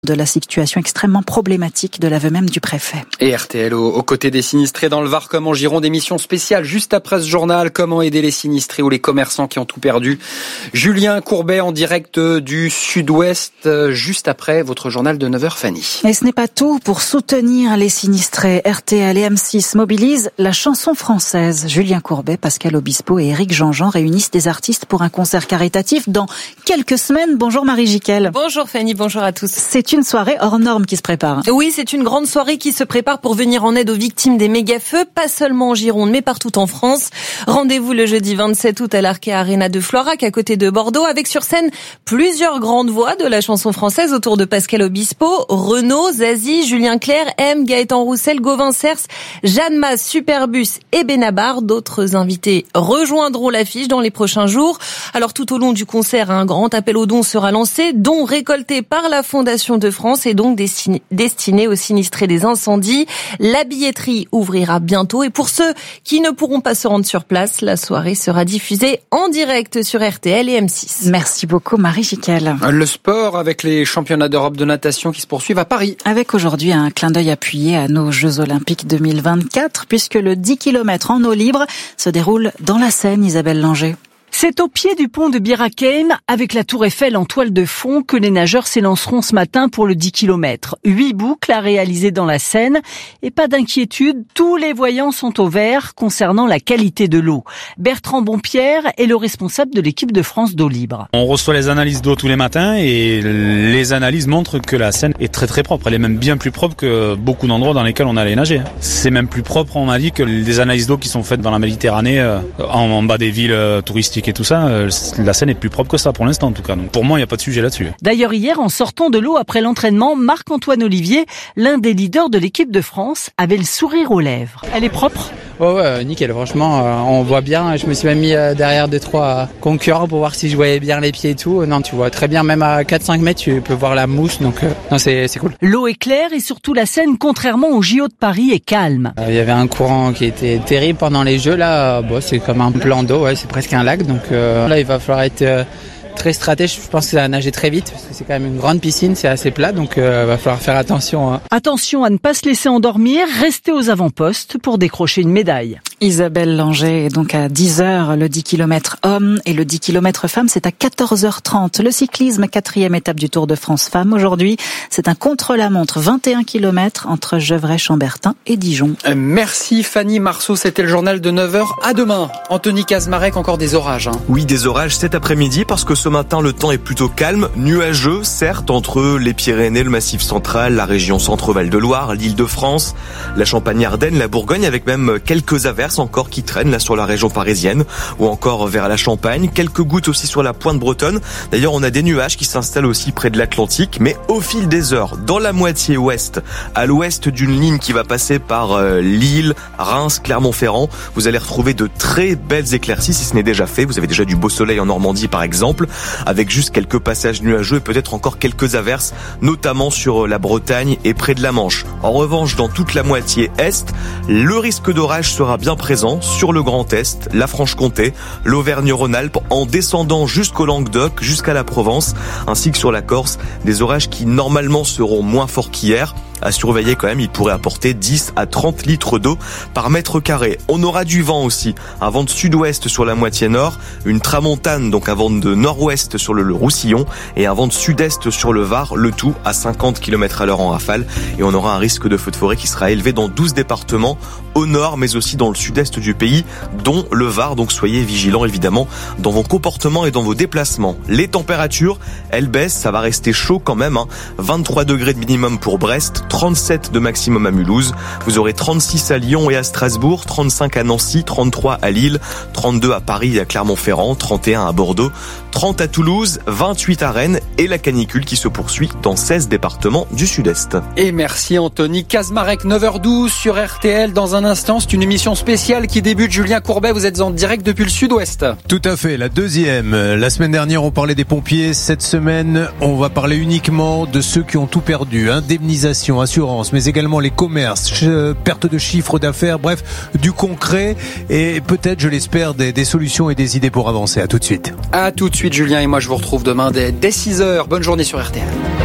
de la situation extrêmement problématique de l'aveu même du préfet. Et RTL aux côtés des sinistrés dans le Var comme en Gironde, émission spéciale juste après ce journal, comment aider les sinistrés ou les commerçants qui ont tout perdu. Julien Courbet en direct du Sud-Ouest, juste après votre journal de 9h, Fanny. Et ce n'est pas tout. Pour soutenir les sinistrés, RTL et M6 mobilisent la chanson française. Julien Courbet, Pascal Obispo et Éric Jean-Jean réunissent des artistes pour un concert caritatif dans quelques semaines. Bonjour Marie Jiquel. Bonjour Fanny, bonjour à tous. C'est une soirée hors norme qui se prépare. Oui, c'est une grande soirée qui se prépare pour venir en aide aux victimes des méga-feux, pas seulement en Gironde, mais partout en France. Rendez-vous le jeudi 27 août à l'Arkea Arena de Florac, à côté de Bordeaux, avec sur scène plusieurs grandes voix de la chanson française autour de Pascal Obispo, Renaud, Zazie, Julien Clerc, M, Gaëtan Roussel, Gauvin Cers, Jeanne Masse, Superbus et Benabar. D'autres invités rejoindront l'affiche dans les prochains jours. Alors tout au long du concert, un grand appel aux dons sera lancé, dons récoltés par la Fondation de France et donc destiné aux sinistrés des incendies. La billetterie ouvrira bientôt et pour ceux qui ne pourront pas se rendre sur place, la soirée sera diffusée en direct sur RTL et M6. Merci beaucoup Marie Jiquel. Le sport avec les championnats d'Europe de natation qui se poursuivent à Paris. Avec aujourd'hui un clin d'œil appuyé à nos Jeux Olympiques 2024 puisque le 10 km en eau libre se déroule dans la Seine, Isabelle Langer. C'est au pied du pont de Bir Hakeim, avec la tour Eiffel en toile de fond, que les nageurs s'élanceront ce matin pour le 10 km. 8 boucles à réaliser dans la Seine. Et pas d'inquiétude, tous les voyants sont au vert concernant la qualité de l'eau. Bertrand Bonpierre est le responsable de l'équipe de France d'eau libre. On reçoit les analyses d'eau tous les matins et les analyses montrent que la Seine est très très propre. Elle est même bien plus propre que beaucoup d'endroits dans lesquels on allait nager. C'est même plus propre, on m'a dit, que les analyses d'eau qui sont faites dans la Méditerranée, en bas des villes touristiques et tout ça, la Seine est plus propre que ça pour l'instant en tout cas. Donc pour moi, il n'y a pas de sujet là-dessus. D'ailleurs, hier, en sortant de l'eau après l'entraînement, Marc-Antoine Olivier, l'un des leaders de l'équipe de France, avait le sourire aux lèvres. Elle est propre ? Ouais, nickel, franchement, on voit bien. Je me suis même mis derrière 2-3 concurrents pour voir si je voyais bien les pieds et tout. Non, tu vois très bien, même à 4-5 mètres, tu peux voir la mousse, donc non, c'est cool. L'eau est claire et surtout la Seine, contrairement au JO de Paris, est calme. Il y avait un courant qui était terrible pendant les Jeux, là, c'est comme un plan d'eau, ouais, c'est presque un lac, donc là, il va falloir être très stratège. Je pense que ça va nager très vite parce que c'est quand même une grande piscine, c'est assez plat, donc va falloir faire attention. Attention à ne pas se laisser endormir, restez aux avant-postes pour décrocher une médaille. Isabelle Langer est donc à 10h le 10 km homme et le 10 km femme, c'est à 14h30. Le cyclisme, 4e étape du Tour de France femmes. Aujourd'hui, c'est un contre-la-montre, 21 km entre Gevrey-Chambertin et Dijon. Merci Fanny Marceau, c'était le journal de 9h. À demain. Anthony Kazmarek, encore des orages. Oui, des orages cet après-midi parce que ce matin, le temps est plutôt calme, nuageux, certes, entre les Pyrénées, le Massif central, la région Centre-Val de Loire, l'Île-de-France, la Champagne-Ardenne, la Bourgogne, avec même quelques averses encore qui traînent là sur la région parisienne ou encore vers la Champagne. Quelques gouttes aussi sur la pointe bretonne. D'ailleurs, on a des nuages qui s'installent aussi près de l'Atlantique, mais au fil des heures, dans la moitié ouest, à l'ouest d'une ligne qui va passer par Lille, Reims, Clermont-Ferrand, vous allez retrouver de très belles éclaircies si ce n'est déjà fait. Vous avez déjà du beau soleil en Normandie par exemple, avec juste quelques passages nuageux et peut-être encore quelques averses, notamment sur la Bretagne et près de la Manche. En revanche, dans toute la moitié est, le risque d'orage sera bien présent sur le Grand Est, la Franche-Comté, l'Auvergne-Rhône-Alpes, en descendant jusqu'au Languedoc, jusqu'à la Provence, ainsi que sur la Corse, des orages qui normalement seront moins forts qu'hier. À surveiller quand même, il pourrait apporter 10 à 30 litres d'eau par mètre carré. On aura du vent aussi, un vent de sud-ouest sur la moitié nord, une tramontane, donc un vent de nord-ouest sur le Roussillon et un vent de sud-est sur le Var, le tout à 50 km/h en rafale. Et on aura un risque de feu de forêt qui sera élevé dans 12 départements au nord, mais aussi dans le sud-est du pays, dont le Var. Donc soyez vigilants évidemment dans vos comportements et dans vos déplacements. Les températures, elles baissent, ça va rester chaud quand même, 23 degrés de minimum pour Brest, 37 de maximum à Mulhouse. Vous aurez 36 à Lyon et à Strasbourg, 35 à Nancy, 33 à Lille, 32 à Paris et à Clermont-Ferrand, 31 à Bordeaux, 30 à Toulouse, 28 à Rennes et la canicule qui se poursuit dans 16 départements du sud-est. Et merci Anthony Kazmarek, 9h12 sur RTL. Dans un instant, c'est une émission spéciale qui débute. Julien Courbet, vous êtes en direct depuis le sud-ouest. Tout à fait, la deuxième. La semaine dernière, on parlait des pompiers. Cette semaine, on va parler uniquement de ceux qui ont tout perdu. Indemnisation, assurance, mais également les commerces, perte de chiffre d'affaires, bref, du concret et peut-être, je l'espère, des solutions et des idées pour avancer. À tout de suite. À tout de suite Julien, et moi je vous retrouve demain dès 6h. Bonne journée sur RTL. Vous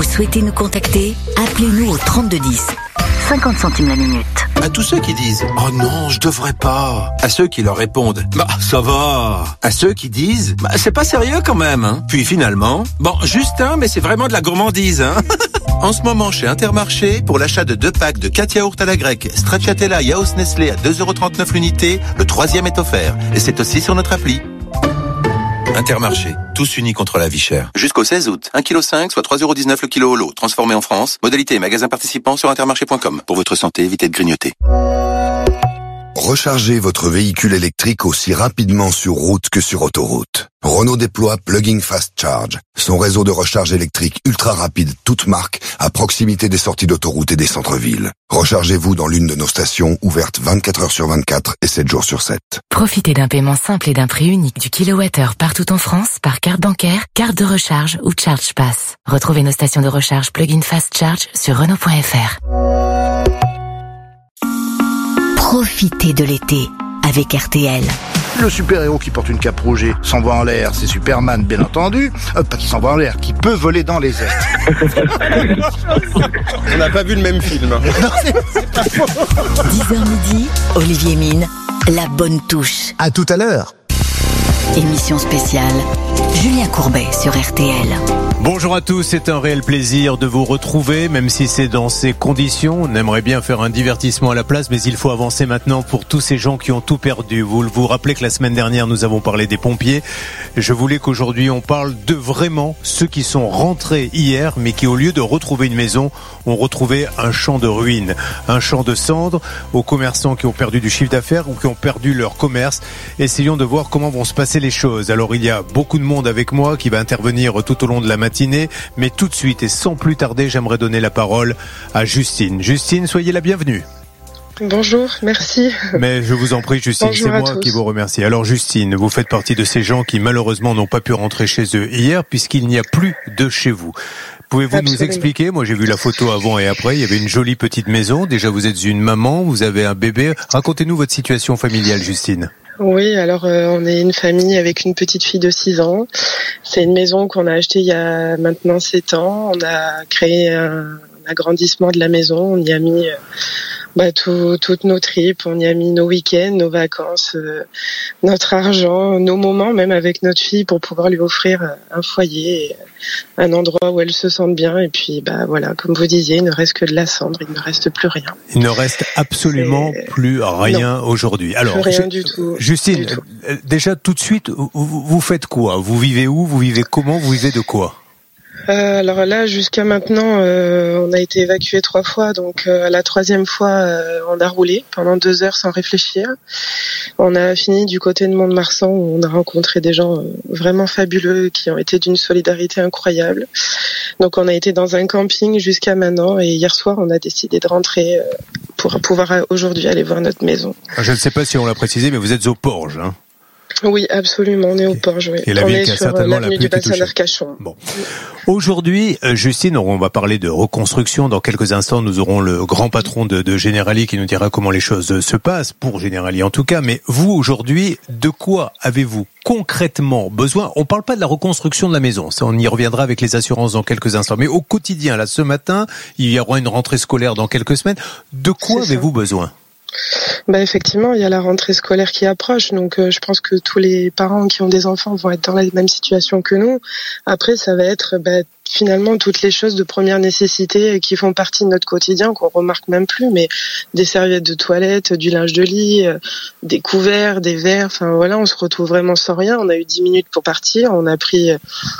souhaitez nous contacter, appelez-nous au 3210. 50 centimes la minute. À tous ceux qui disent « Oh non, je devrais pas ». À ceux qui leur répondent « Bah, ça va ». À ceux qui disent « Bah, c'est pas sérieux quand même, hein ». Puis finalement « Bon, juste mais c'est vraiment de la gourmandise, hein ». En ce moment, chez Intermarché, pour l'achat de 2 packs de 4 yaourts à la grecque, Stracciatella Yaourt Nestlé à 2,39€ l'unité, le 3e est offert. Et c'est aussi sur notre appli. Intermarché, tous unis contre la vie chère. Jusqu'au 16 août, 1,5 kg, soit 3,19€ le kilo au lot, transformé en France. Modalité et magasin participants sur intermarché.com. Pour votre santé, évitez de grignoter. Rechargez votre véhicule électrique aussi rapidement sur route que sur autoroute. Renault déploie Plug-in Fast Charge, son réseau de recharge électrique ultra rapide toute marque à proximité des sorties d'autoroute et des centres-villes. Rechargez-vous dans l'une de nos stations ouvertes 24 heures sur 24 et 7 jours sur 7. Profitez d'un paiement simple et d'un prix unique du kilowattheure partout en France par carte bancaire, carte de recharge ou Charge Pass. Retrouvez nos stations de recharge Plug-in Fast Charge sur Renault.fr. Profitez de l'été avec RTL. Le super-héros qui porte une cape rouge s'envoie en l'air, c'est Superman, bien entendu. Pas qui s'envoie en l'air, qui peut voler dans les airs. On n'a pas vu le même film. Non, c'est pas faux. 10h midi, Olivier Mine, la bonne touche. À tout à l'heure. Émission spéciale, Julien Courbet sur RTL. Bonjour à tous, c'est un réel plaisir de vous retrouver, même si c'est dans ces conditions. On aimerait bien faire un divertissement à la place, mais il faut avancer maintenant pour tous ces gens qui ont tout perdu. Vous vous rappelez que la semaine dernière, nous avons parlé des pompiers. Je voulais qu'aujourd'hui, on parle de vraiment ceux qui sont rentrés hier, mais qui, au lieu de retrouver une maison, ont retrouvé un champ de ruines, un champ de cendres, aux commerçants qui ont perdu du chiffre d'affaires ou qui ont perdu leur commerce. Essayons de voir comment vont se passer les choses. Alors, il y a beaucoup de monde avec moi qui va intervenir tout au long de la matinée, mais tout de suite et sans plus tarder, j'aimerais donner la parole à Justine. Justine, soyez la bienvenue. Bonjour, merci. Mais je vous en prie, Justine, c'est moi qui vous remercie. Alors Justine, vous faites partie de ces gens qui malheureusement n'ont pas pu rentrer chez eux hier puisqu'il n'y a plus de chez vous. Pouvez-vous nous expliquer? Moi, j'ai vu la photo avant et après. Il y avait une jolie petite maison. Déjà, vous êtes une maman, vous avez un bébé. Racontez-nous votre situation familiale, Justine. Oui, alors on est une famille avec une petite fille de 6 ans. C'est une maison qu'on a achetée il y a maintenant 7 ans. On a créé un agrandissement de la maison. On y a mis toutes nos tripes, on y a mis nos week-ends, nos vacances, notre argent, nos moments, même avec notre fille, pour pouvoir lui offrir un foyer, un endroit où elle se sente bien. Et puis, voilà, comme vous disiez, il ne reste que de la cendre, il ne reste plus rien. Il ne reste absolument plus rien aujourd'hui. Alors, plus rien du tout. Justine, du tout. Déjà tout de suite, vous faites quoi? Vous vivez où? Vous vivez comment? Vous vivez de quoi? Alors là, jusqu'à maintenant, on a été évacué 3 fois. Donc la 3e fois, on a roulé pendant 2 heures sans réfléchir. On a fini du côté de Mont-de-Marsan où on a rencontré des gens vraiment fabuleux qui ont été d'une solidarité incroyable. Donc on a été dans un camping jusqu'à maintenant et hier soir, on a décidé de rentrer pour pouvoir aujourd'hui aller voir notre maison. Je ne sais pas si on l'a précisé, mais vous êtes au Porge, hein? Oui, absolument, on est au Porge. Oui. Et la on ville est qui a sur certainement l'avenue du bassin d'Arcachon. Bon. Aujourd'hui, Justine, on va parler de reconstruction. Dans quelques instants, nous aurons le grand patron de Generali qui nous dira comment les choses se passent, pour Generali en tout cas. Mais vous, aujourd'hui, de quoi avez-vous concrètement besoin? On parle pas de la reconstruction de la maison, ça, on y reviendra avec les assurances dans quelques instants. Mais au quotidien, là, ce matin, il y aura une rentrée scolaire dans quelques semaines. De quoi avez-vous besoin? Effectivement, il y a la rentrée scolaire qui approche, donc je pense que tous les parents qui ont des enfants vont être dans la même situation que nous. Après, ça va être finalement toutes les choses de première nécessité qui font partie de notre quotidien, qu'on remarque même plus, mais des serviettes de toilette, du linge de lit, des couverts, des verres, enfin voilà, on se retrouve vraiment sans rien. On a eu 10 minutes pour partir, on a pris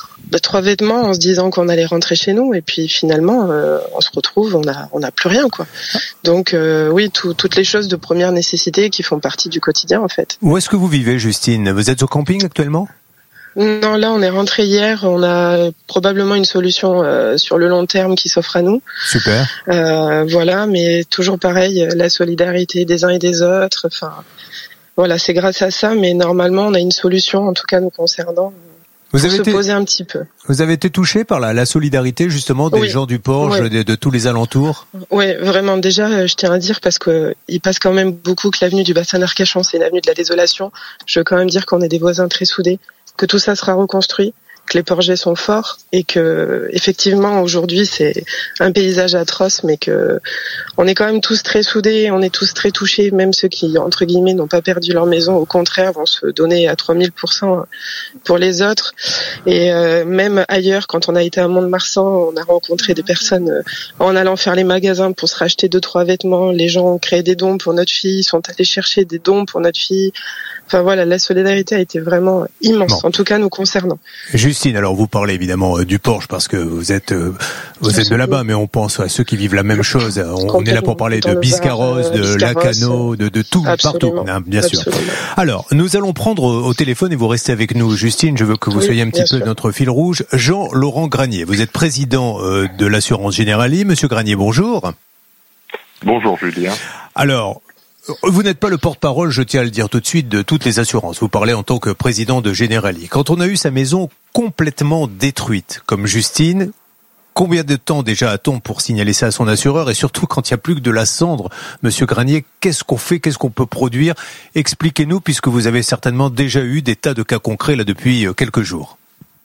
3 vêtements en se disant qu'on allait rentrer chez nous, et puis finalement on se retrouve, on a plus rien, quoi. Donc oui, toutes les choses de première nécessité qui font partie du quotidien en fait. Où est-ce que vous vivez, Justine? Vous êtes au camping actuellement? Non, là on est rentré hier, on a probablement une solution sur le long terme qui s'offre à nous. Super. Voilà, mais toujours pareil, la solidarité des uns et des autres, enfin voilà, c'est grâce à ça, mais normalement on a une solution, en tout cas nous concernant. Vous avez se poser un petit peu. Vous avez été touché par la solidarité justement des gens du Porge, de tous les alentours? Oui, vraiment. Déjà, je tiens à dire, parce que il passe quand même beaucoup que l'avenue du bassin d'Arcachon, c'est une avenue de la désolation. Je veux quand même dire qu'on est des voisins très soudés, que tout ça sera reconstruit, que les projets sont forts et que effectivement aujourd'hui c'est un paysage atroce, mais que on est quand même tous très soudés, on est tous très touchés, même ceux qui entre guillemets n'ont pas perdu leur maison, au contraire vont se donner à 3000% pour les autres. Et même ailleurs, quand on a été à Mont-de-Marsan, on a rencontré des personnes en allant faire les magasins pour se racheter 2-3 vêtements. Les gens ont créé des dons pour notre fille, sont allés chercher des dons pour notre fille. Enfin voilà, la solidarité a été vraiment immense, en tout cas nous concernant. Justine, alors vous parlez évidemment du Porche parce que vous êtes de là-bas, mais on pense à ceux qui vivent la même chose. On est là pour parler de Biscarrosse, de Lacanau, de tout, partout, bien sûr. Alors, nous allons prendre au téléphone et vous restez avec nous, Justine. Je veux que vous soyez un petit peu notre fil rouge. Jean-Laurent Granier, vous êtes président de l'assurance Generali. Monsieur Granier, bonjour. Bonjour Julien. Alors, vous n'êtes pas le porte-parole, je tiens à le dire tout de suite, de toutes les assurances. Vous parlez en tant que président de Generali. Quand on a eu sa maison complètement détruite, comme Justine, combien de temps déjà a-t-on pour signaler ça à son assureur? Et surtout, quand il n'y a plus que de la cendre, Monsieur Granier, qu'est-ce qu'on fait? Qu'est-ce qu'on peut produire? Expliquez-nous, puisque vous avez certainement déjà eu des tas de cas concrets là depuis quelques jours.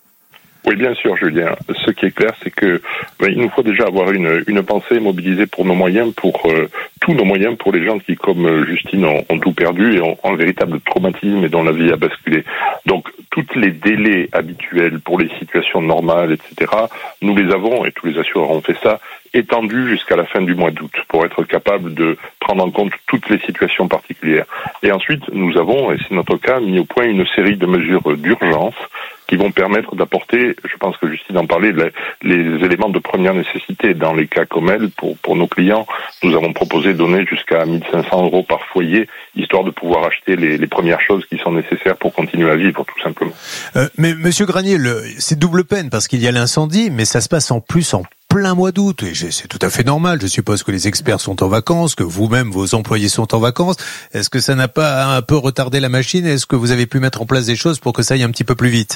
Oui, bien sûr, Julien. Ce qui est clair, c'est que il nous faut déjà avoir une pensée mobilisée pour nos moyens, pour tous nos moyens, pour les gens qui, comme Justine, ont tout perdu et ont un véritable traumatisme et dont la vie a basculé. Donc, tous les délais habituels pour les situations normales, etc., nous les avons, et tous les assureurs ont fait ça, étendus jusqu'à la fin du mois d'août pour être capable de prendre en compte toutes les situations particulières. Et ensuite, nous avons, et c'est notre cas, mis au point une série de mesures d'urgence qui vont permettre d'apporter, je pense que Justine en parlait, les éléments de première nécessité. Dans les cas comme elle, pour nos clients, nous avons proposé de donner jusqu'à 1 500 € par foyer, histoire de pouvoir acheter les premières choses qui sont nécessaires pour continuer à vivre, tout simplement. Mais Monsieur Granier, c'est double peine, parce qu'il y a l'incendie, mais ça se passe en plus en plein mois d'août, et c'est tout à fait normal. Je suppose que les experts sont en vacances, que vous-même, vos employés sont en vacances. Est-ce que ça n'a pas un peu retardé la machine? Est-ce que vous avez pu mettre en place des choses pour que ça aille un petit peu plus vite?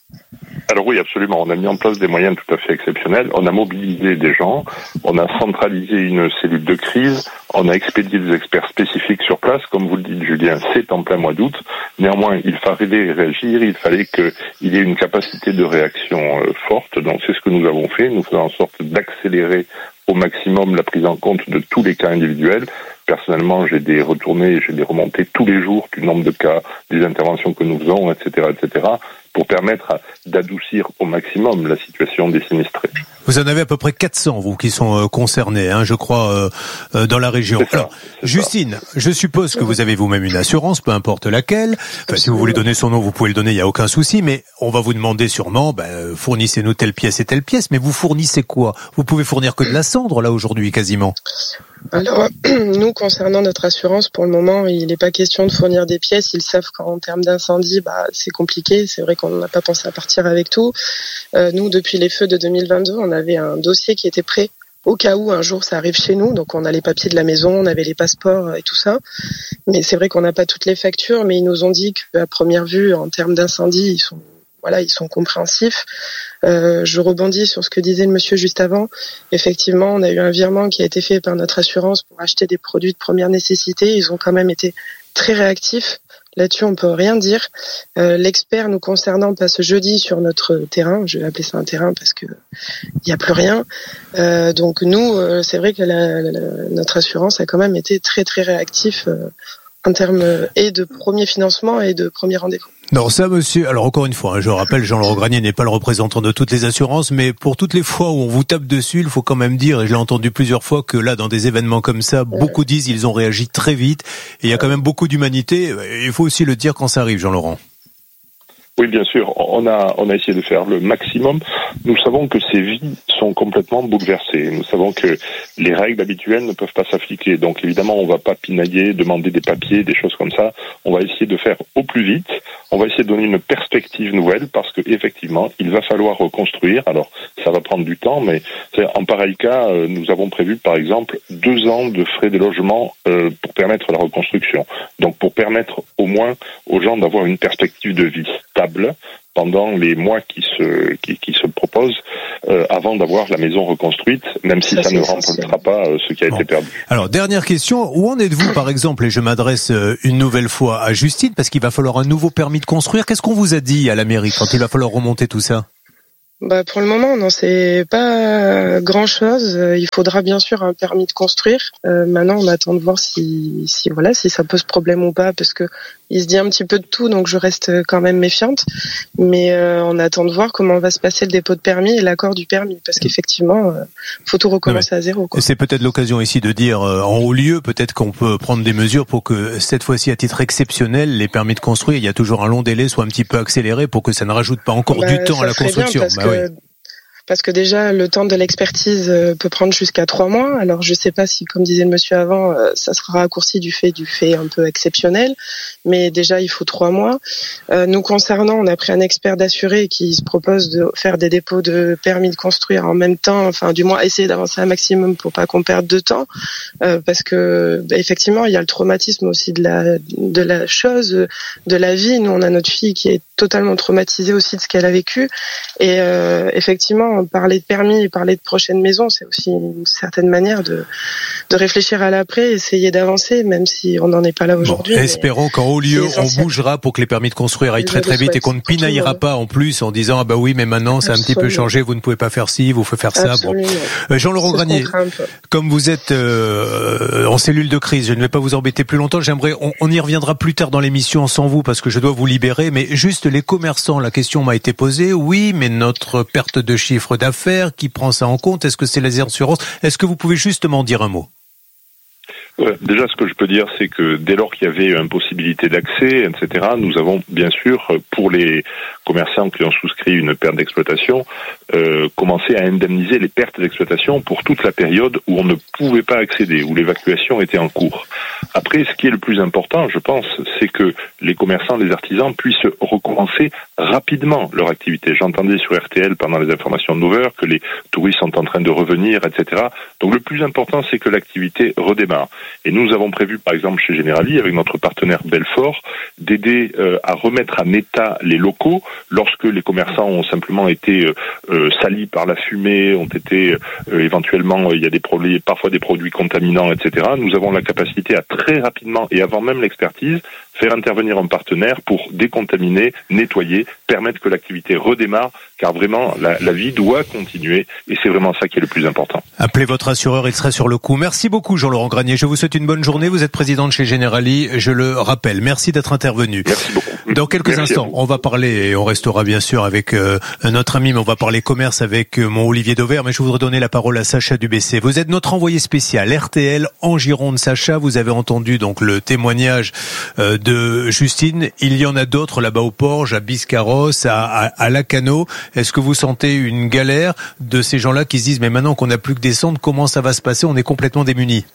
Alors oui, absolument. On a mis en place des moyens tout à fait exceptionnels. On a mobilisé des gens, on a centralisé une cellule de crise, on a expédié des experts spécifiques sur place. Comme vous le dites, Julien, c'est en plein mois d'août. Néanmoins, il fallait réagir, il fallait qu'il y ait une capacité de réaction forte. Donc c'est ce que nous avons fait. Nous faisons en sorte d'accélérer au maximum la prise en compte de tous les cas individuels. Personnellement, j'ai des remontées tous les jours du nombre de cas, des interventions que nous faisons, etc., pour permettre d'adoucir au maximum la situation des sinistrés. Vous en avez à peu près 400, vous, qui sont concernés, je crois, dans la région. Alors, Justine, je suppose que vous avez vous-même une assurance, peu importe laquelle. Enfin, si vous voulez donner son nom, vous pouvez le donner, il n'y a aucun souci, mais on va vous demander sûrement, fournissez-nous telle pièce et telle pièce, mais vous fournissez quoi? Vous pouvez fournir que de la cendre, là, aujourd'hui, quasiment. Alors, nous, concernant notre assurance, pour le moment, il n'est pas question de fournir des pièces. Ils savent qu'en termes d'incendie, c'est compliqué. C'est vrai qu'on n'a pas pensé à partir avec tout. Nous, depuis les feux de 2022, on avait un dossier qui était prêt au cas où un jour ça arrive chez nous. Donc, on a les papiers de la maison, on avait les passeports et tout ça. Mais c'est vrai qu'on n'a pas toutes les factures. Mais ils nous ont dit qu'à première vue, en termes d'incendie, ils sont compréhensifs. Je rebondis sur ce que disait le monsieur juste avant. Effectivement, on a eu un virement qui a été fait par notre assurance pour acheter des produits de première nécessité. Ils ont quand même été très réactifs. Là-dessus, on peut rien dire. L'expert nous concernant passe jeudi sur notre terrain. Je vais appeler ça un terrain parce que il y a plus rien. Donc nous, c'est vrai que notre assurance a quand même été très très réactif en termes et de premier financement et de premier rendez-vous. Non, ça, monsieur, alors encore une fois, je rappelle, Jean-Laurent Granier n'est pas le représentant de toutes les assurances, mais pour toutes les fois où on vous tape dessus, il faut quand même dire, et je l'ai entendu plusieurs fois, que là, dans des événements comme ça, beaucoup disent ils ont réagi très vite, et il y a quand même beaucoup d'humanité. Il faut aussi le dire quand ça arrive, Jean-Laurent. Oui, bien sûr. On a essayé de faire le maximum. Nous savons que ces vies sont complètement bouleversées. Nous savons que les règles habituelles ne peuvent pas s'appliquer. Donc, évidemment, on va pas pinailler, demander des papiers, des choses comme ça. On va essayer de faire au plus vite. On va essayer de donner une perspective nouvelle parce que, effectivement, il va falloir reconstruire. Alors, ça va prendre du temps, mais en pareil cas, nous avons prévu, par exemple, 2 ans de frais de logement pour permettre la reconstruction. Donc, pour permettre au moins aux gens d'avoir une perspective de vie stable pendant les mois qui se proposent avant d'avoir la maison reconstruite, même si ça ne remplacera pas ce qui a été perdu. Alors, dernière question, où en êtes-vous par exemple, et je m'adresse une nouvelle fois à Justine, parce qu'il va falloir un nouveau permis de construire. Qu'est-ce qu'on vous a dit à la mairie quand il va falloir remonter tout ça ? Pour le moment, on n'en sait pas grand-chose. Il faudra bien sûr un permis de construire. Maintenant, on attend de voir si ça pose problème ou pas, parce que il se dit un petit peu de tout, donc je reste quand même méfiante. Mais on attend de voir comment va se passer le dépôt de permis et l'accord du permis, parce qu'effectivement, faut tout recommencer à zéro, quoi. C'est peut-être l'occasion ici de dire en haut lieu, peut-être qu'on peut prendre des mesures pour que cette fois-ci, à titre exceptionnel, les permis de construire, il y a toujours un long délai, soient un petit peu accélérés pour que ça ne rajoute pas encore du temps à la construction. Parce que déjà, le temps de l'expertise peut prendre jusqu'à 3 mois. Alors, je sais pas si, comme disait le monsieur avant, ça sera raccourci du fait un peu exceptionnel. Mais déjà, il faut 3 mois. Nous concernant, on a pris un expert d'assuré qui se propose de faire des dépôts de permis de construire en même temps. Enfin, du moins, essayer d'avancer un maximum pour pas qu'on perde de temps. Parce que, effectivement, il y a le traumatisme aussi de la chose, de la vie. Nous, on a notre fille qui est totalement traumatisée aussi de ce qu'elle a vécu. Et effectivement, parler de permis, parler de prochaine maison, c'est aussi une certaine manière de réfléchir à l'après, essayer d'avancer, même si on n'en est pas là aujourd'hui. Espérons qu'en haut lieu, on bougera pour que les permis de construire aillent très très vite et qu'on ne pinaillera pas en plus en disant ah bah oui, mais maintenant ça a un petit peu changé, vous ne pouvez pas faire ci, vous pouvez faire ça. Bon. Jean-Laurent Granier, comme vous êtes en cellule de crise, je ne vais pas vous embêter plus longtemps. On y reviendra plus tard dans l'émission sans vous parce que je dois vous libérer, mais juste les commerçants, la question m'a été posée. Oui, mais notre perte de chiffre d'affaires, qui prend ça en compte? Est-ce que c'est les assurances? Est-ce que vous pouvez justement dire un mot? Déjà, ce que je peux dire, c'est que dès lors qu'il y avait une possibilité d'accès, etc., nous avons bien sûr, pour les commerçants qui ont souscrit une perte d'exploitation, commencé à indemniser les pertes d'exploitation pour toute la période où on ne pouvait pas accéder, où l'évacuation était en cours. Après, ce qui est le plus important, je pense, c'est que les commerçants, les artisans puissent recommencer rapidement leur activité. J'entendais sur RTL pendant les informations de 9h que les touristes sont en train de revenir, etc. Donc le plus important, c'est que l'activité redémarre. Et nous avons prévu, par exemple, chez Generali, avec notre partenaire Belfort, d'aider à remettre en état les locaux lorsque les commerçants ont simplement été salis par la fumée, ont été éventuellement, il y a parfois des produits contaminants, etc. Nous avons la capacité à très rapidement, et avant même l'expertise, faire intervenir un partenaire pour décontaminer, nettoyer, permettre que l'activité redémarre, car vraiment, la vie doit continuer, et c'est vraiment ça qui est le plus important. Appelez votre assureur, il sera sur le coup. Merci beaucoup, Jean-Laurent Granier. Je vous souhaite une bonne journée. Vous êtes président de chez Generali, je le rappelle. Merci d'être intervenu. Merci beaucoup. Dans quelques instants, on va parler, et on restera bien sûr avec notre ami, mais on va parler commerce avec mon Olivier Dauvert, mais je voudrais donner la parole à Sacha Dubessé. Vous êtes notre envoyé spécial RTL en Gironde. Sacha, vous avez entendu donc le témoignage de Justine. Il y en a d'autres là-bas au Porge, à Biscarrosse, à Lacano. Est-ce que vous sentez une galère de ces gens-là qui se disent mais maintenant qu'on n'a plus que des cendres, comment ça va se passer? On est complètement démunis.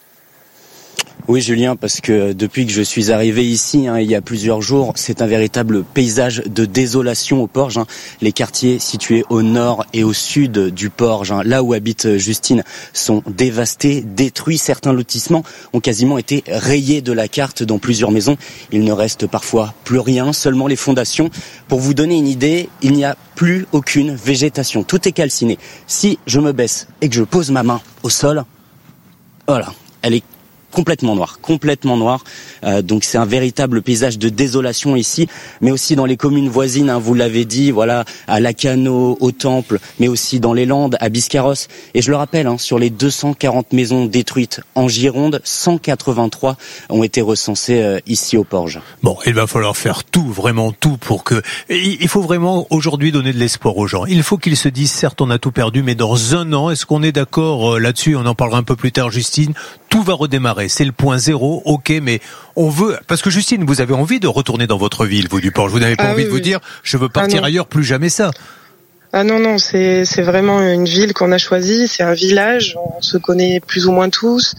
Oui Julien, parce que depuis que je suis arrivé ici, il y a plusieurs jours, c'est un véritable paysage de désolation au Porge. Les quartiers situés au nord et au sud du Porge, là où habite Justine, sont dévastés, détruits. Certains lotissements ont quasiment été rayés de la carte dans plusieurs maisons. Il ne reste parfois plus rien, seulement les fondations. Pour vous donner une idée, il n'y a plus aucune végétation. Tout est calciné. Si je me baisse et que je pose ma main au sol, voilà, elle est complètement noir. Donc c'est un véritable paysage de désolation ici, mais aussi dans les communes voisines, vous l'avez dit, voilà, à Lacano, au Temple, mais aussi dans les Landes, à Biscarrosse. Et je le rappelle, sur les 240 maisons détruites en Gironde, 183 ont été recensées ici au Porge. Bon, il va falloir faire tout, vraiment tout, pour que... Il faut vraiment aujourd'hui donner de l'espoir aux gens. Il faut qu'ils se disent, certes on a tout perdu, mais dans un an, est-ce qu'on est d'accord là-dessus? On en parlera un peu plus tard, Justine. Tout va redémarrer. C'est le point zéro, ok, mais on veut... Parce que Justine, vous avez envie de retourner dans votre ville, vous, du Porge. Vous n'avez pas envie de vous dire, je veux partir ailleurs, plus jamais ça. Ah non, c'est vraiment une ville qu'on a choisie, c'est un village, on se connaît plus ou moins tous.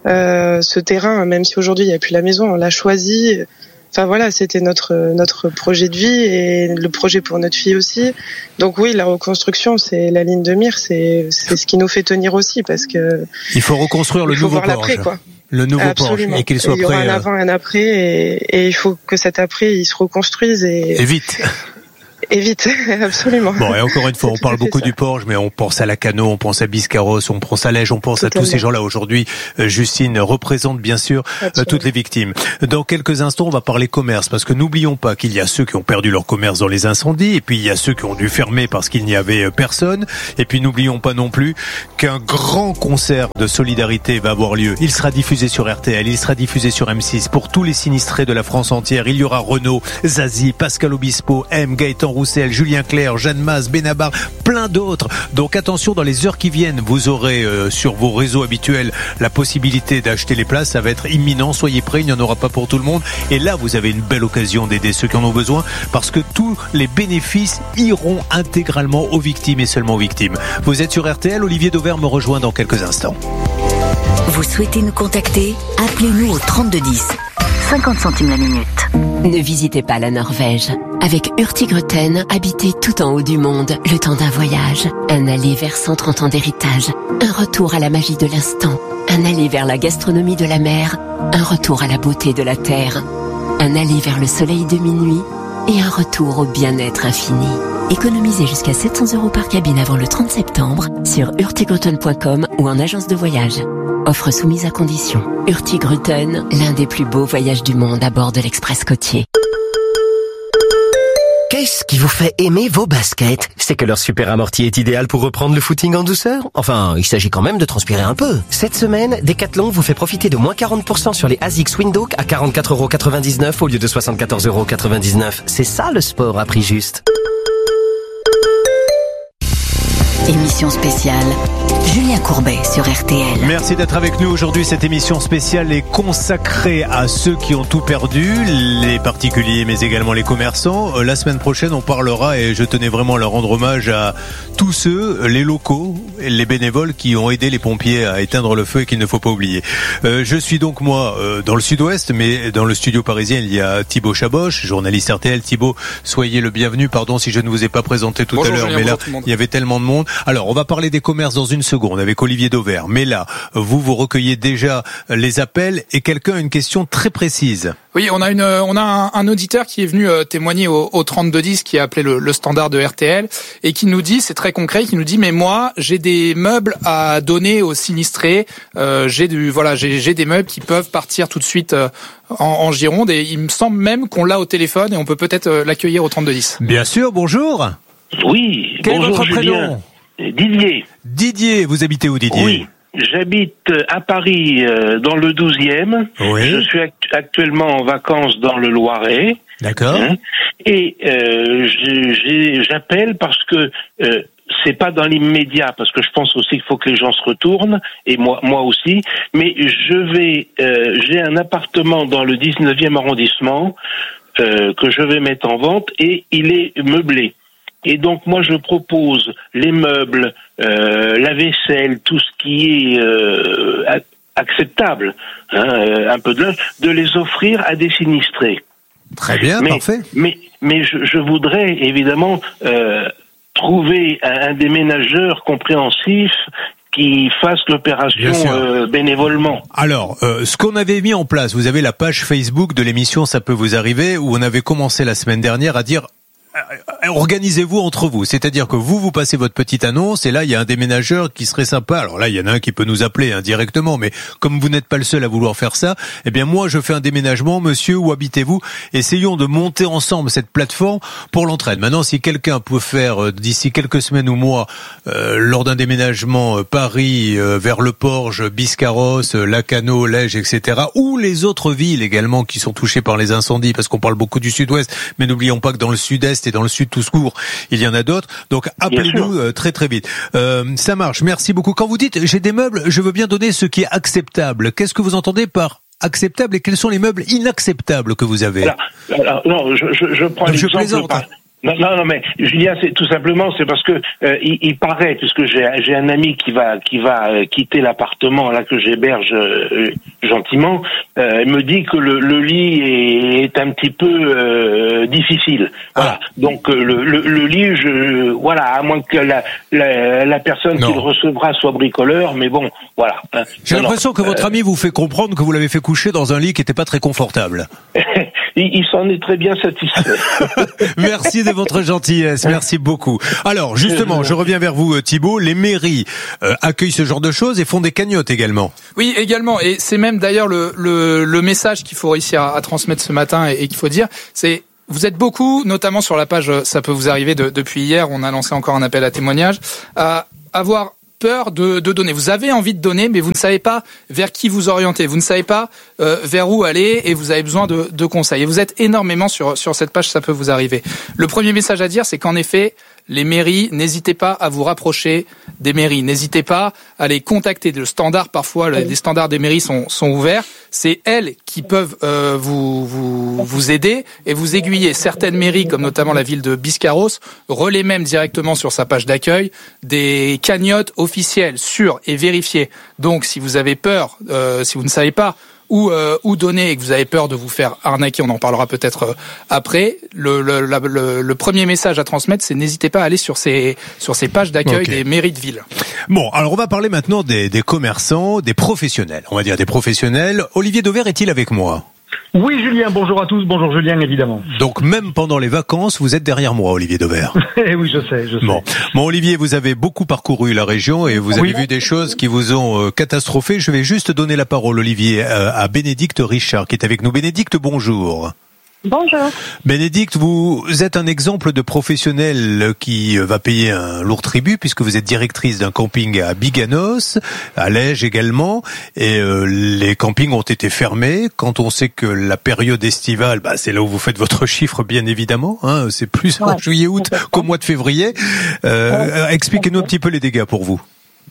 Ce terrain, même si aujourd'hui il n'y a plus la maison, on l'a choisi. Enfin voilà, c'était notre projet de vie et le projet pour notre fille aussi. Donc oui, la reconstruction, c'est la ligne de mire, c'est ce qui nous fait tenir aussi, parce que il faut reconstruire le nouveau Porge. Le nouveau Porge, et qu'il soit prêt. Il y aura un avant et un après, et il faut que cet après il se reconstruise et vite. Évite, absolument. Bon, et encore une fois, on parle beaucoup du Porge, mais on pense à Lacano, on pense à Biscarrosse, on pense à Lège, on pense à tous ces gens-là aujourd'hui. Justine représente bien sûr toutes les victimes. Dans quelques instants, on va parler commerce, parce que n'oublions pas qu'il y a ceux qui ont perdu leur commerce dans les incendies, et puis il y a ceux qui ont dû fermer parce qu'il n'y avait personne, et puis n'oublions pas non plus qu'un grand concert de solidarité va avoir lieu. Il sera diffusé sur RTL, il sera diffusé sur M6 pour tous les sinistrés de la France entière. Il y aura Renaud, Zazie, Pascal Obispo, M, Gaëtan Roussel, Julien Clerc, Jeanne Masse, Benabar, plein d'autres. Donc attention, dans les heures qui viennent, vous aurez sur vos réseaux habituels la possibilité d'acheter les places. Ça va être imminent, soyez prêts, il n'y en aura pas pour tout le monde. Et là, vous avez une belle occasion d'aider ceux qui en ont besoin, parce que tous les bénéfices iront intégralement aux victimes et seulement aux victimes. Vous êtes sur RTL, Olivier Dauvert me rejoint dans quelques instants. Vous souhaitez nous contacter? Appelez-nous au 3210. 50 centimes la minute. Ne visitez pas la Norvège. Avec Hurtigruten, habitez tout en haut du monde, le temps d'un voyage. Un aller vers 130 ans d'héritage. Un retour à la magie de l'instant. Un aller vers la gastronomie de la mer. Un retour à la beauté de la terre. Un aller vers le soleil de minuit. Et un retour au bien-être infini. Économisez jusqu'à 700 € par cabine avant le 30 septembre sur hurtigruten.com ou en agence de voyage. Offre soumise à condition. Hurtigruten, l'un des plus beaux voyages du monde à bord de l'Express côtier. Qu'est-ce qui vous fait aimer vos baskets? C'est que leur super amorti est idéal pour reprendre le footing en douceur? Enfin, il s'agit quand même de transpirer un peu. Cette semaine, Decathlon vous fait profiter de moins 40% sur les ASICS Windhoek à 44,99 € au lieu de 74,99 €. C'est ça le sport à prix juste. Émission spéciale, Julien Courbet sur RTL. Merci d'être avec nous aujourd'hui. Cette émission spéciale est consacrée à ceux qui ont tout perdu, les particuliers mais également les commerçants. La semaine prochaine, on parlera, et je tenais vraiment à leur rendre hommage, à tous ceux, les locaux, les bénévoles qui ont aidé les pompiers à éteindre le feu et qu'il ne faut pas oublier. Je suis donc moi dans le sud-ouest, mais dans le studio parisien, il y a Thibaut Chaboch, journaliste RTL. Thibaut, soyez le bienvenu. Pardon si je ne vous ai pas présenté tout à l'heure, mais là, il y avait tellement de monde. Alors, on va parler des commerces dans une seconde avec Olivier Dauvert. Mais là, vous recueillez déjà les appels et quelqu'un a une question très précise. Oui, on a un auditeur qui est venu témoigner au 3210, qui a appelé le standard de RTL et qui nous dit, c'est très concret, qui nous dit mais moi j'ai des meubles à donner aux sinistrés, j'ai des meubles qui peuvent partir tout de suite en Gironde, et il me semble même qu'on l'a au téléphone et on peut peut-être l'accueillir au 3210. Bien sûr, bonjour. Oui, quel bonjour, est votre Julien. prénom? Didier. Didier, vous habitez où, Didier? Oui, j'habite à Paris dans le 12e. Oui. Je suis actuellement en vacances dans le Loiret. D'accord. Et j'appelle parce que c'est pas dans l'immédiat, parce que je pense aussi qu'il faut que les gens se retournent, et moi aussi, mais j'ai un appartement dans le 19e arrondissement que je vais mettre en vente, et il est meublé. Et donc moi je propose les meubles, la vaisselle, tout ce qui est acceptable, un peu de linge, de les offrir à des sinistrés. Très bien, parfait. Mais je voudrais évidemment trouver un déménageur compréhensif qui fasse l'opération bénévolement. Alors, ce qu'on avait mis en place, vous avez la page Facebook de l'émission Ça peut vous arriver, où on avait commencé la semaine dernière à dire organisez-vous entre vous, c'est-à-dire que vous passez votre petite annonce et là il y a un déménageur qui serait sympa. Alors là il y en a un qui peut nous appeler directement, mais comme vous n'êtes pas le seul à vouloir faire ça, eh bien moi je fais un déménagement, monsieur, où habitez-vous? Essayons de monter ensemble cette plateforme pour l'entraide. Maintenant, si quelqu'un peut faire d'ici quelques semaines ou mois lors d'un déménagement Paris vers le Porge, Biscarrosse, Lacano, Lège, etc., ou les autres villes également qui sont touchées par les incendies, parce qu'on parle beaucoup du sud-ouest, mais n'oublions pas que dans le sud-est et dans le sud tout court, il y en a d'autres. Donc appelez-nous très très vite. Ça marche. Merci beaucoup. Quand vous dites j'ai des meubles, je veux bien donner ce qui est acceptable. Qu'est-ce que vous entendez par acceptable et quels sont les meubles inacceptables que vous avez? Alors, non, je prends l'exemple. Je plaisante. Non, mais Julien, c'est tout simplement, c'est parce que il paraît, puisque j'ai un ami qui va quitter l'appartement là que j'héberge gentiment, il me dit que le lit est un petit peu difficile. Voilà. Donc le lit, à moins que la personne qui le recevra soit bricoleur, mais bon, voilà. J'ai l'impression que votre ami vous fait comprendre que vous l'avez fait coucher dans un lit qui n'était pas très confortable. Il s'en est très bien satisfait. Merci de votre gentillesse. Merci beaucoup. Alors, justement, je reviens vers vous, Thibaut. Les mairies accueillent ce genre de choses et font des cagnottes également. Oui, également. Et c'est même d'ailleurs le message qu'il faut réussir à transmettre ce matin et qu'il faut dire, c'est vous êtes beaucoup, notamment sur la page, ça peut vous arriver depuis hier, on a lancé encore un appel à témoignage, à avoir peur de donner. Vous avez envie de donner, mais vous ne savez pas vers qui vous orienter. Vous ne savez pas vers où aller et vous avez besoin de conseils. Et vous êtes énormément sur cette page, ça peut vous arriver. Le premier message à dire, c'est qu'en effet, les mairies, n'hésitez pas à vous rapprocher des mairies. N'hésitez pas à les contacter. Le standard, parfois, les standards des mairies sont ouverts. C'est elles qui peuvent vous aider et vous aiguiller. Certaines mairies, comme notamment la ville de Biscarrosse, relaient même directement sur sa page d'accueil des cagnottes officielles, sûres et vérifiées. Donc, si vous avez peur, si vous ne savez pas où donner et que vous avez peur de vous faire arnaquer, on en parlera peut-être après. Le premier message à transmettre, c'est n'hésitez pas à aller sur ces pages d'accueil des mairies de ville. Bon, alors on va parler maintenant des commerçants, des professionnels. On va dire des professionnels. Olivier Dauvert est-il avec moi ? Oui, Julien, bonjour à tous. Bonjour Julien, évidemment. Donc même pendant les vacances, vous êtes derrière moi, Olivier Dauvert. Oui, je sais. Bon, Olivier, vous avez beaucoup parcouru la région et vous avez vu des choses qui vous ont catastrophé. Je vais juste donner la parole, Olivier, à Bénédicte Richard, qui est avec nous. Bénédicte, bonjour. Bonjour. Bénédicte, vous êtes un exemple de professionnel qui va payer un lourd tribut puisque vous êtes directrice d'un camping à Biganos, à Lège également, et les campings ont été fermés. Quand on sait que la période estivale, c'est là où vous faites votre chiffre, bien évidemment, hein, c'est plus en juillet-août qu'au mois de février. Expliquez-nous un petit peu les dégâts pour vous.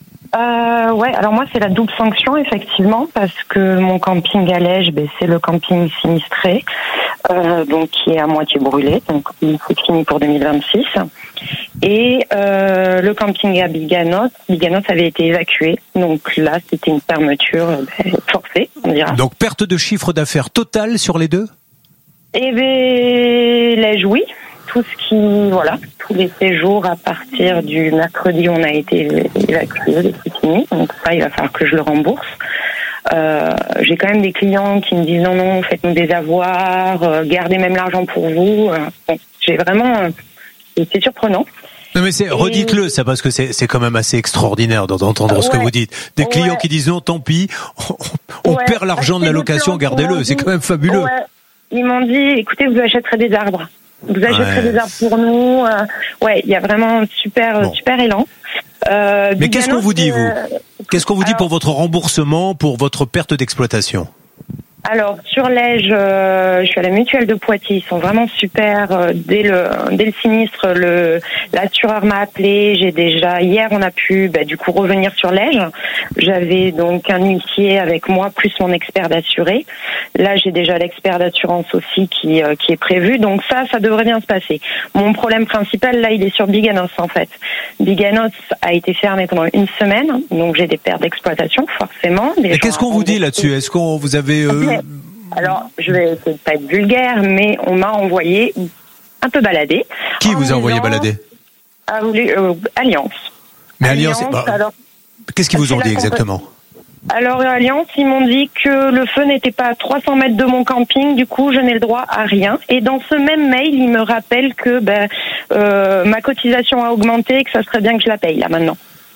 Alors moi c'est la double sanction effectivement parce que mon camping à Lège, c'est le camping sinistré, donc qui est à moitié brûlé, donc c'est fini pour 2026. Et le camping à Biganos avait été évacué, donc là c'était une fermeture forcée, on dira. Donc perte de chiffre d'affaires totale sur les deux ? Eh Lège oui. Tout ce tous les séjours à partir du mercredi, on a été évacués, c'est fini. Donc ça, il va falloir que je le rembourse. J'ai quand même des clients qui me disent non, faites-nous des avoirs, gardez même l'argent pour vous. J'ai vraiment, c'est surprenant. Non mais redites-le ça parce que c'est quand même assez extraordinaire d'entendre ce que vous dites. Des clients qui disent non, tant pis, on perd l'argent de la location, gardez-le. C'est quand même fabuleux. Ouais. Ils m'ont dit, écoutez, vous achèterez des arbres. Vous achèterez des arbres pour nous. Il y a vraiment super élan. Mais qu'est-ce qu'on vous dit, vous ? Qu'est-ce qu'on vous dit pour votre remboursement, pour votre perte d'exploitation ? Alors sur Lège, je suis à la mutuelle de Poitiers, ils sont vraiment super. Dès le sinistre, l'assureur m'a appelé. Hier on a pu du coup revenir sur Lège. J'avais donc un huissier avec moi plus mon expert d'assuré. Là j'ai déjà l'expert d'assurance aussi qui est prévu. Donc ça devrait bien se passer. Mon problème principal là il est sur Biganos en fait. Biganos a été fermé pendant une semaine, donc j'ai des pertes d'exploitation forcément. Et qu'est-ce qu'on vous dit là-dessus ? Est-ce qu'on vous avez Alors, je vais essayer de pas être vulgaire, mais on m'a envoyé un peu balader. Qui vous a envoyé balader ? Alliance. Mais Alliance, qu'est-ce qu'ils vous ont dit exactement ? Alors, Alliance, ils m'ont dit que le feu n'était pas à 300 mètres de mon camping, du coup, je n'ai le droit à rien. Et dans ce même mail, ils me rappellent que ma cotisation a augmenté et que ça serait bien que je la paye, là, maintenant.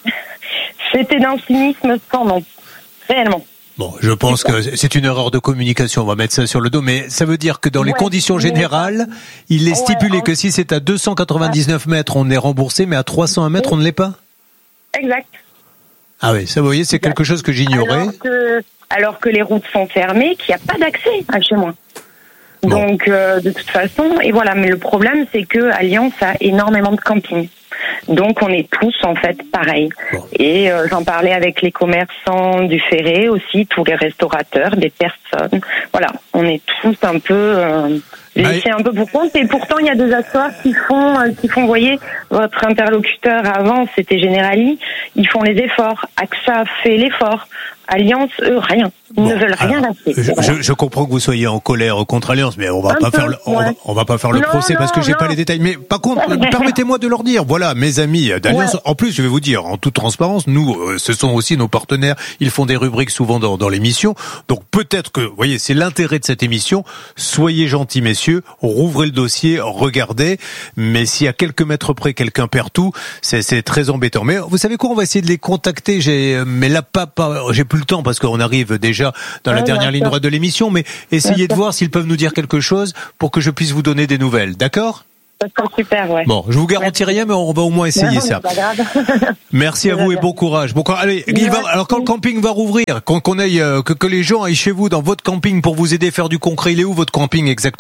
C'était d'un cynisme sans nom. Réellement. Bon, je pense que c'est une erreur de communication, on va mettre ça sur le dos, mais ça veut dire que dans les conditions générales, il est stipulé que si c'est à 299 mètres, on est remboursé, mais à 301 mètres, on ne l'est pas ? Exact. Ah oui, ça vous voyez, c'est quelque chose que j'ignorais. Alors que les routes sont fermées, qu'il n'y a pas d'accès à chez moi. Bon. Donc, de toute façon, et voilà, mais le problème, c'est que Alliance a énormément de campings. Donc on est tous en fait pareils. Bon. Et j'en parlais avec les commerçants du Ferré aussi, tous les restaurateurs, des personnes. Voilà, on est tous un peu laissés un peu pour compte. Et pourtant il y a des assoirs qui font, vous voyez, votre interlocuteur avant c'était Generali, ils font les efforts. AXA fait l'effort. Alliance, eux, rien. Ils ne veulent rien lâcher. Je comprends que vous soyez en colère contre Allianz, mais on va pas faire le procès parce que j'ai pas les détails. Mais par contre, permettez-moi de leur dire, voilà, mes amis d'Allianz. En plus, je vais vous dire, en toute transparence, nous, ce sont aussi nos partenaires. Ils font des rubriques souvent dans l'émission. Donc peut-être que, vous voyez, c'est l'intérêt de cette émission. Soyez gentils, messieurs, rouvrez le dossier, regardez. Mais s'il y a quelques mètres près, quelqu'un perd tout, c'est très embêtant. Mais vous savez quoi, on va essayer de les contacter. Mais là, j'ai plus le temps parce qu'on arrive déjà dans la dernière ligne droite de l'émission, mais essayez de voir s'ils peuvent nous dire quelque chose pour que je puisse vous donner des nouvelles, d'accord ? Ça serait super, ouais. Bon, je vous garantis rien, mais on va au moins essayer ça. Pas grave. Merci à vous et bon courage. Bon, allez, alors quand le camping va rouvrir, qu'on aille, que les gens aillent chez vous dans votre camping pour vous aider à faire du concret, il est où votre camping exactement ?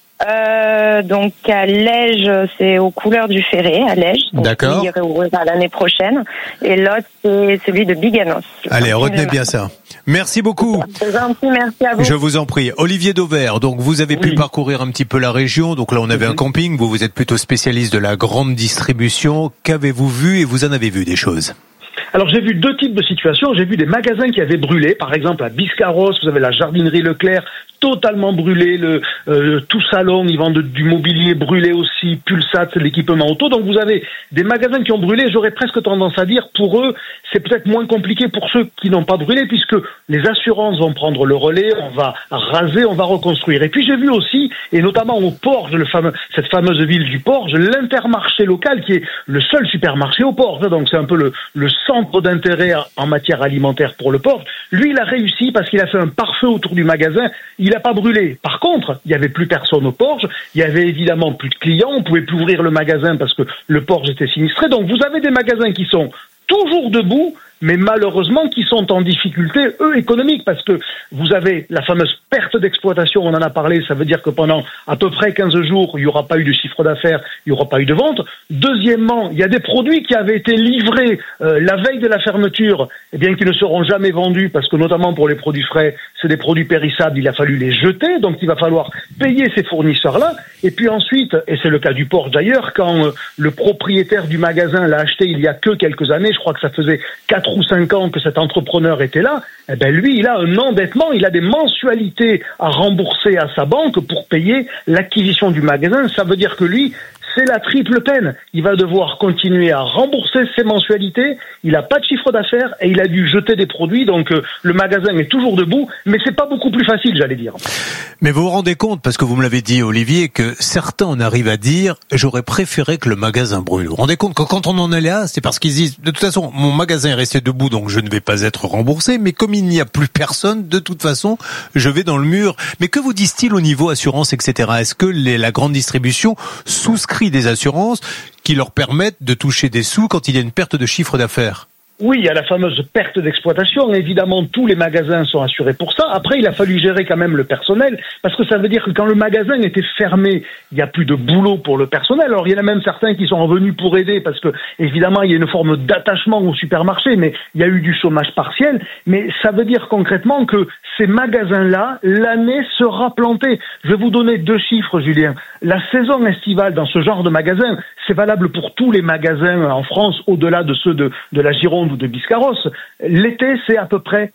Donc à Lège, c'est aux couleurs du Ferré, à Lège. D'accord. Il réouvrira l'année prochaine. Et l'autre, c'est celui de Biganos. Allez, retenez bien ça. Merci beaucoup. C'est gentil, merci à vous. Je vous en prie. Olivier Dauvert, donc vous avez pu parcourir un petit peu la région. Donc là, on avait un camping. Vous êtes plutôt spécialiste de la grande distribution. Qu'avez-vous vu et vous en avez vu des choses ? Alors j'ai vu deux types de situations. J'ai vu des magasins qui avaient brûlé. Par exemple à Biscarrosse, vous avez la jardinerie Leclerc totalement brûlé, tout salon, ils vendent du mobilier brûlé aussi, Pulsat, l'équipement auto. Donc vous avez des magasins qui ont brûlé. J'aurais presque tendance à dire, pour eux, c'est peut-être moins compliqué pour ceux qui n'ont pas brûlé, puisque les assurances vont prendre le relais, on va raser, on va reconstruire. Et puis j'ai vu aussi, et notamment au Porge, cette fameuse ville du Porge, l'Intermarché local, qui est le seul supermarché au Porge. Donc c'est un peu le centre d'intérêt en matière alimentaire pour le Porge. Lui, il a réussi parce qu'il a fait un pare-feu autour du magasin. Il n'a pas brûlé. Par contre, il n'y avait plus personne au Porge. Il y avait évidemment plus de clients. On pouvait plus ouvrir le magasin parce que le Porge était sinistré. Donc, vous avez des magasins qui sont toujours debout, mais malheureusement qui sont en difficulté, eux, économiques, parce que vous avez la fameuse perte d'exploitation, on en a parlé, ça veut dire que pendant à peu près 15 jours, il n'y aura pas eu de chiffre d'affaires, il n'y aura pas eu de vente. Deuxièmement, il y a des produits qui avaient été livrés la veille de la fermeture, eh bien, qui ne seront jamais vendus, parce que notamment pour les produits frais, c'est des produits périssables, il a fallu les jeter, donc il va falloir payer ces fournisseurs-là. Et puis ensuite, et c'est le cas du Porge d'ailleurs, quand le propriétaire du magasin l'a acheté il y a que quelques années, je crois que ça faisait 4 ou 5 ans que cet entrepreneur était là, eh ben lui, il a un endettement, il a des mensualités à rembourser à sa banque pour payer l'acquisition du magasin. Ça veut dire que lui, c'est la triple peine. Il va devoir continuer à rembourser ses mensualités, il n'a pas de chiffre d'affaires et il a dû jeter des produits, donc le magasin est toujours debout, mais c'est pas beaucoup plus facile, j'allais dire. Mais vous vous rendez compte, parce que vous me l'avez dit, Olivier, que certains en arrivent à dire « j'aurais préféré que le magasin brûle ». Vous vous rendez compte que quand on en est là, c'est parce qu'ils disent « de toute façon, mon magasin est resté debout, donc je ne vais pas être remboursé, mais comme il n'y a plus personne, de toute façon, je vais dans le mur ». Mais que vous disent-ils au niveau assurance, etc. Est-ce que la grande distribution souscrit des assurances qui leur permettent de toucher des sous quand il y a une perte de chiffre d'affaires ? Oui, il y a la fameuse perte d'exploitation. Évidemment, tous les magasins sont assurés pour ça. Après, il a fallu gérer quand même le personnel, parce que ça veut dire que quand le magasin était fermé, il n'y a plus de boulot pour le personnel. Alors, il y en a même certains qui sont revenus pour aider, parce que, évidemment, il y a une forme d'attachement au supermarché, mais il y a eu du chômage partiel. Mais ça veut dire concrètement que ces magasins-là, l'année sera plantée. Je vais vous donner 2 chiffres, Julien. La saison estivale dans ce genre de magasin, c'est valable pour tous les magasins en France, au-delà de ceux de la Gironde ou de Biscarrosse. L'été, c'est à peu près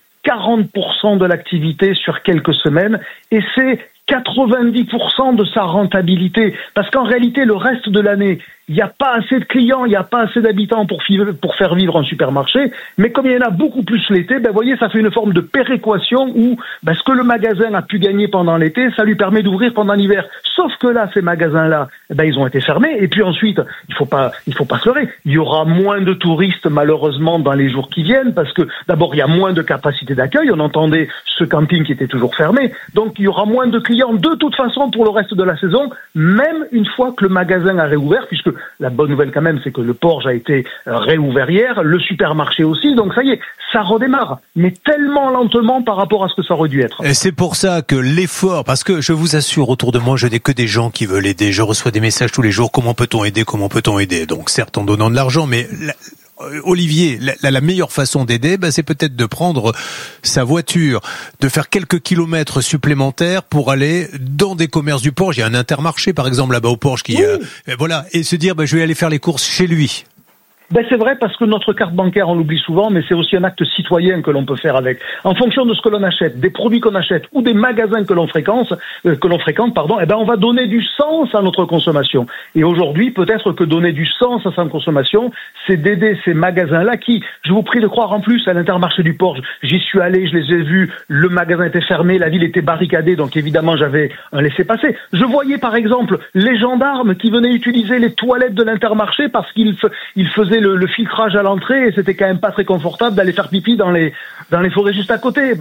40% de l'activité sur quelques semaines et c'est 90% de sa rentabilité. Parce qu'en réalité, le reste de l'année, il n'y a pas assez de clients, il n'y a pas assez d'habitants pour faire vivre un supermarché. Mais comme il y en a beaucoup plus l'été, vous voyez, ça fait une forme de péréquation où ce que le magasin a pu gagner pendant l'été, ça lui permet d'ouvrir pendant l'hiver. Sauf que là, ces magasins-là, ils ont été fermés. Et puis ensuite, il faut pas se leurrer. Il y aura moins de touristes, malheureusement, dans les jours qui viennent, parce que d'abord, il y a moins de capacité d'accueil. On entendait ce camping qui était toujours fermé. Donc, il y aura moins de clients de toute façon pour le reste de la saison, même une fois que le magasin a réouvert, puisque la bonne nouvelle quand même, c'est que le Porge a été réouvert hier, le supermarché aussi, donc ça y est, ça redémarre, mais tellement lentement par rapport à ce que ça aurait dû être. Et c'est pour ça que l'effort, parce que je vous assure, autour de moi, je n'ai que des gens qui veulent aider, je reçois des messages tous les jours, comment peut-on aider, donc certes en donnant de l'argent, mais Olivier, la meilleure façon d'aider, c'est peut-être de prendre sa voiture, de faire quelques kilomètres supplémentaires pour aller dans des commerces du Porge. Il y a un Intermarché, par exemple, là-bas au Porge, et se dire, je vais aller faire les courses chez lui. C'est vrai, parce que notre carte bancaire, on l'oublie souvent, mais c'est aussi un acte citoyen que l'on peut faire avec. En fonction de ce que l'on achète, des produits qu'on achète ou des magasins que l'on fréquente, on va donner du sens à notre consommation. Et aujourd'hui, peut-être que donner du sens à sa consommation, c'est d'aider ces magasins-là qui, je vous prie de croire, en plus, à l'Intermarché du Port, j'y suis allé, je les ai vus, le magasin était fermé, la ville était barricadée, donc évidemment j'avais un laissez-passer. Je voyais par exemple les gendarmes qui venaient utiliser les toilettes de l'Intermarché parce qu'ils faisaient le filtrage à l'entrée et c'était quand même pas très confortable d'aller faire pipi dans les forêts juste à côté.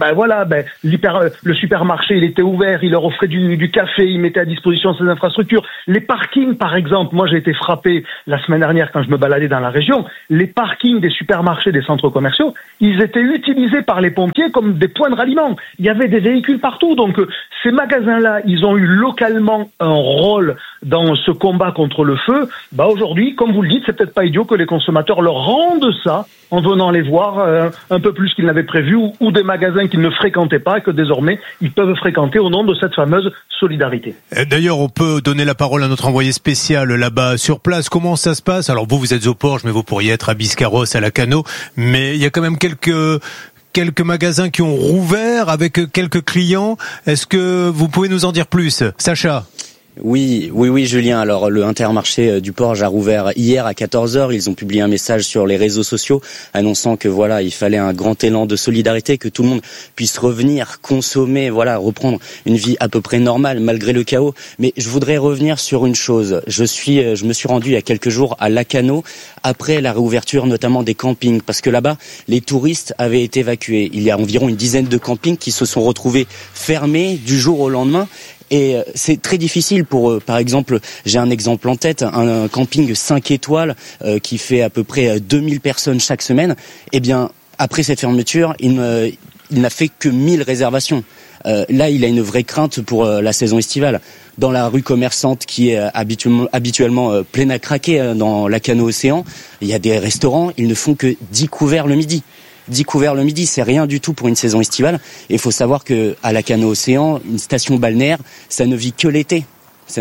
Le supermarché, il était ouvert, il leur offrait du café, il mettait à disposition ses infrastructures. Les parkings, par exemple, moi j'ai été frappé la semaine dernière quand je me baladais dans la région, les parkings des supermarchés, des centres commerciaux, ils étaient utilisés par les pompiers comme des points de ralliement. Il y avait des véhicules partout, donc ces magasins-là, ils ont eu localement un rôle dans ce combat contre le feu. Aujourd'hui, comme vous le dites, c'est peut-être pas idiot que les consommateurs leur rendent ça en venant les voir un peu plus qu'ils n'avaient prévu ou des magasins qu'ils ne fréquentaient pas et que désormais ils peuvent fréquenter au nom de cette fameuse solidarité. D'ailleurs, on peut donner la parole à notre envoyé spécial là-bas sur place. Comment ça se passe? Alors vous êtes au Porge, mais vous pourriez être à Biscarrosse, à Lacanau, mais il y a quand même quelques magasins qui ont rouvert avec quelques clients. Est-ce que vous pouvez nous en dire plus, Sacha? Oui, Julien. Alors, le Intermarché du Porge a rouvert hier à 14h. Ils ont publié un message sur les réseaux sociaux annonçant que il fallait un grand élan de solidarité, que tout le monde puisse revenir, consommer, reprendre une vie à peu près normale malgré le chaos. Mais je voudrais revenir sur une chose. Je me suis rendu il y a quelques jours à Lacanau après la réouverture notamment des campings parce que là-bas, les touristes avaient été évacués. Il y a environ une dizaine de campings qui se sont retrouvés fermés du jour au lendemain. Et c'est très difficile pour eux. Par exemple, j'ai un exemple en tête, un camping 5 étoiles qui fait à peu près 2000 personnes chaque semaine. Eh bien, après cette fermeture, il n'a fait que 1000 réservations. Là, il a une vraie crainte pour la saison estivale. Dans la rue commerçante qui est habituellement pleine à craquer dans Lacanau Océan, il y a des restaurants, ils ne font que 10 couverts le midi. 10 couverts le midi, c'est rien du tout pour une saison estivale. Et il faut savoir que à Lacanau Océan, une station balnéaire, ça ne vit que l'été. Et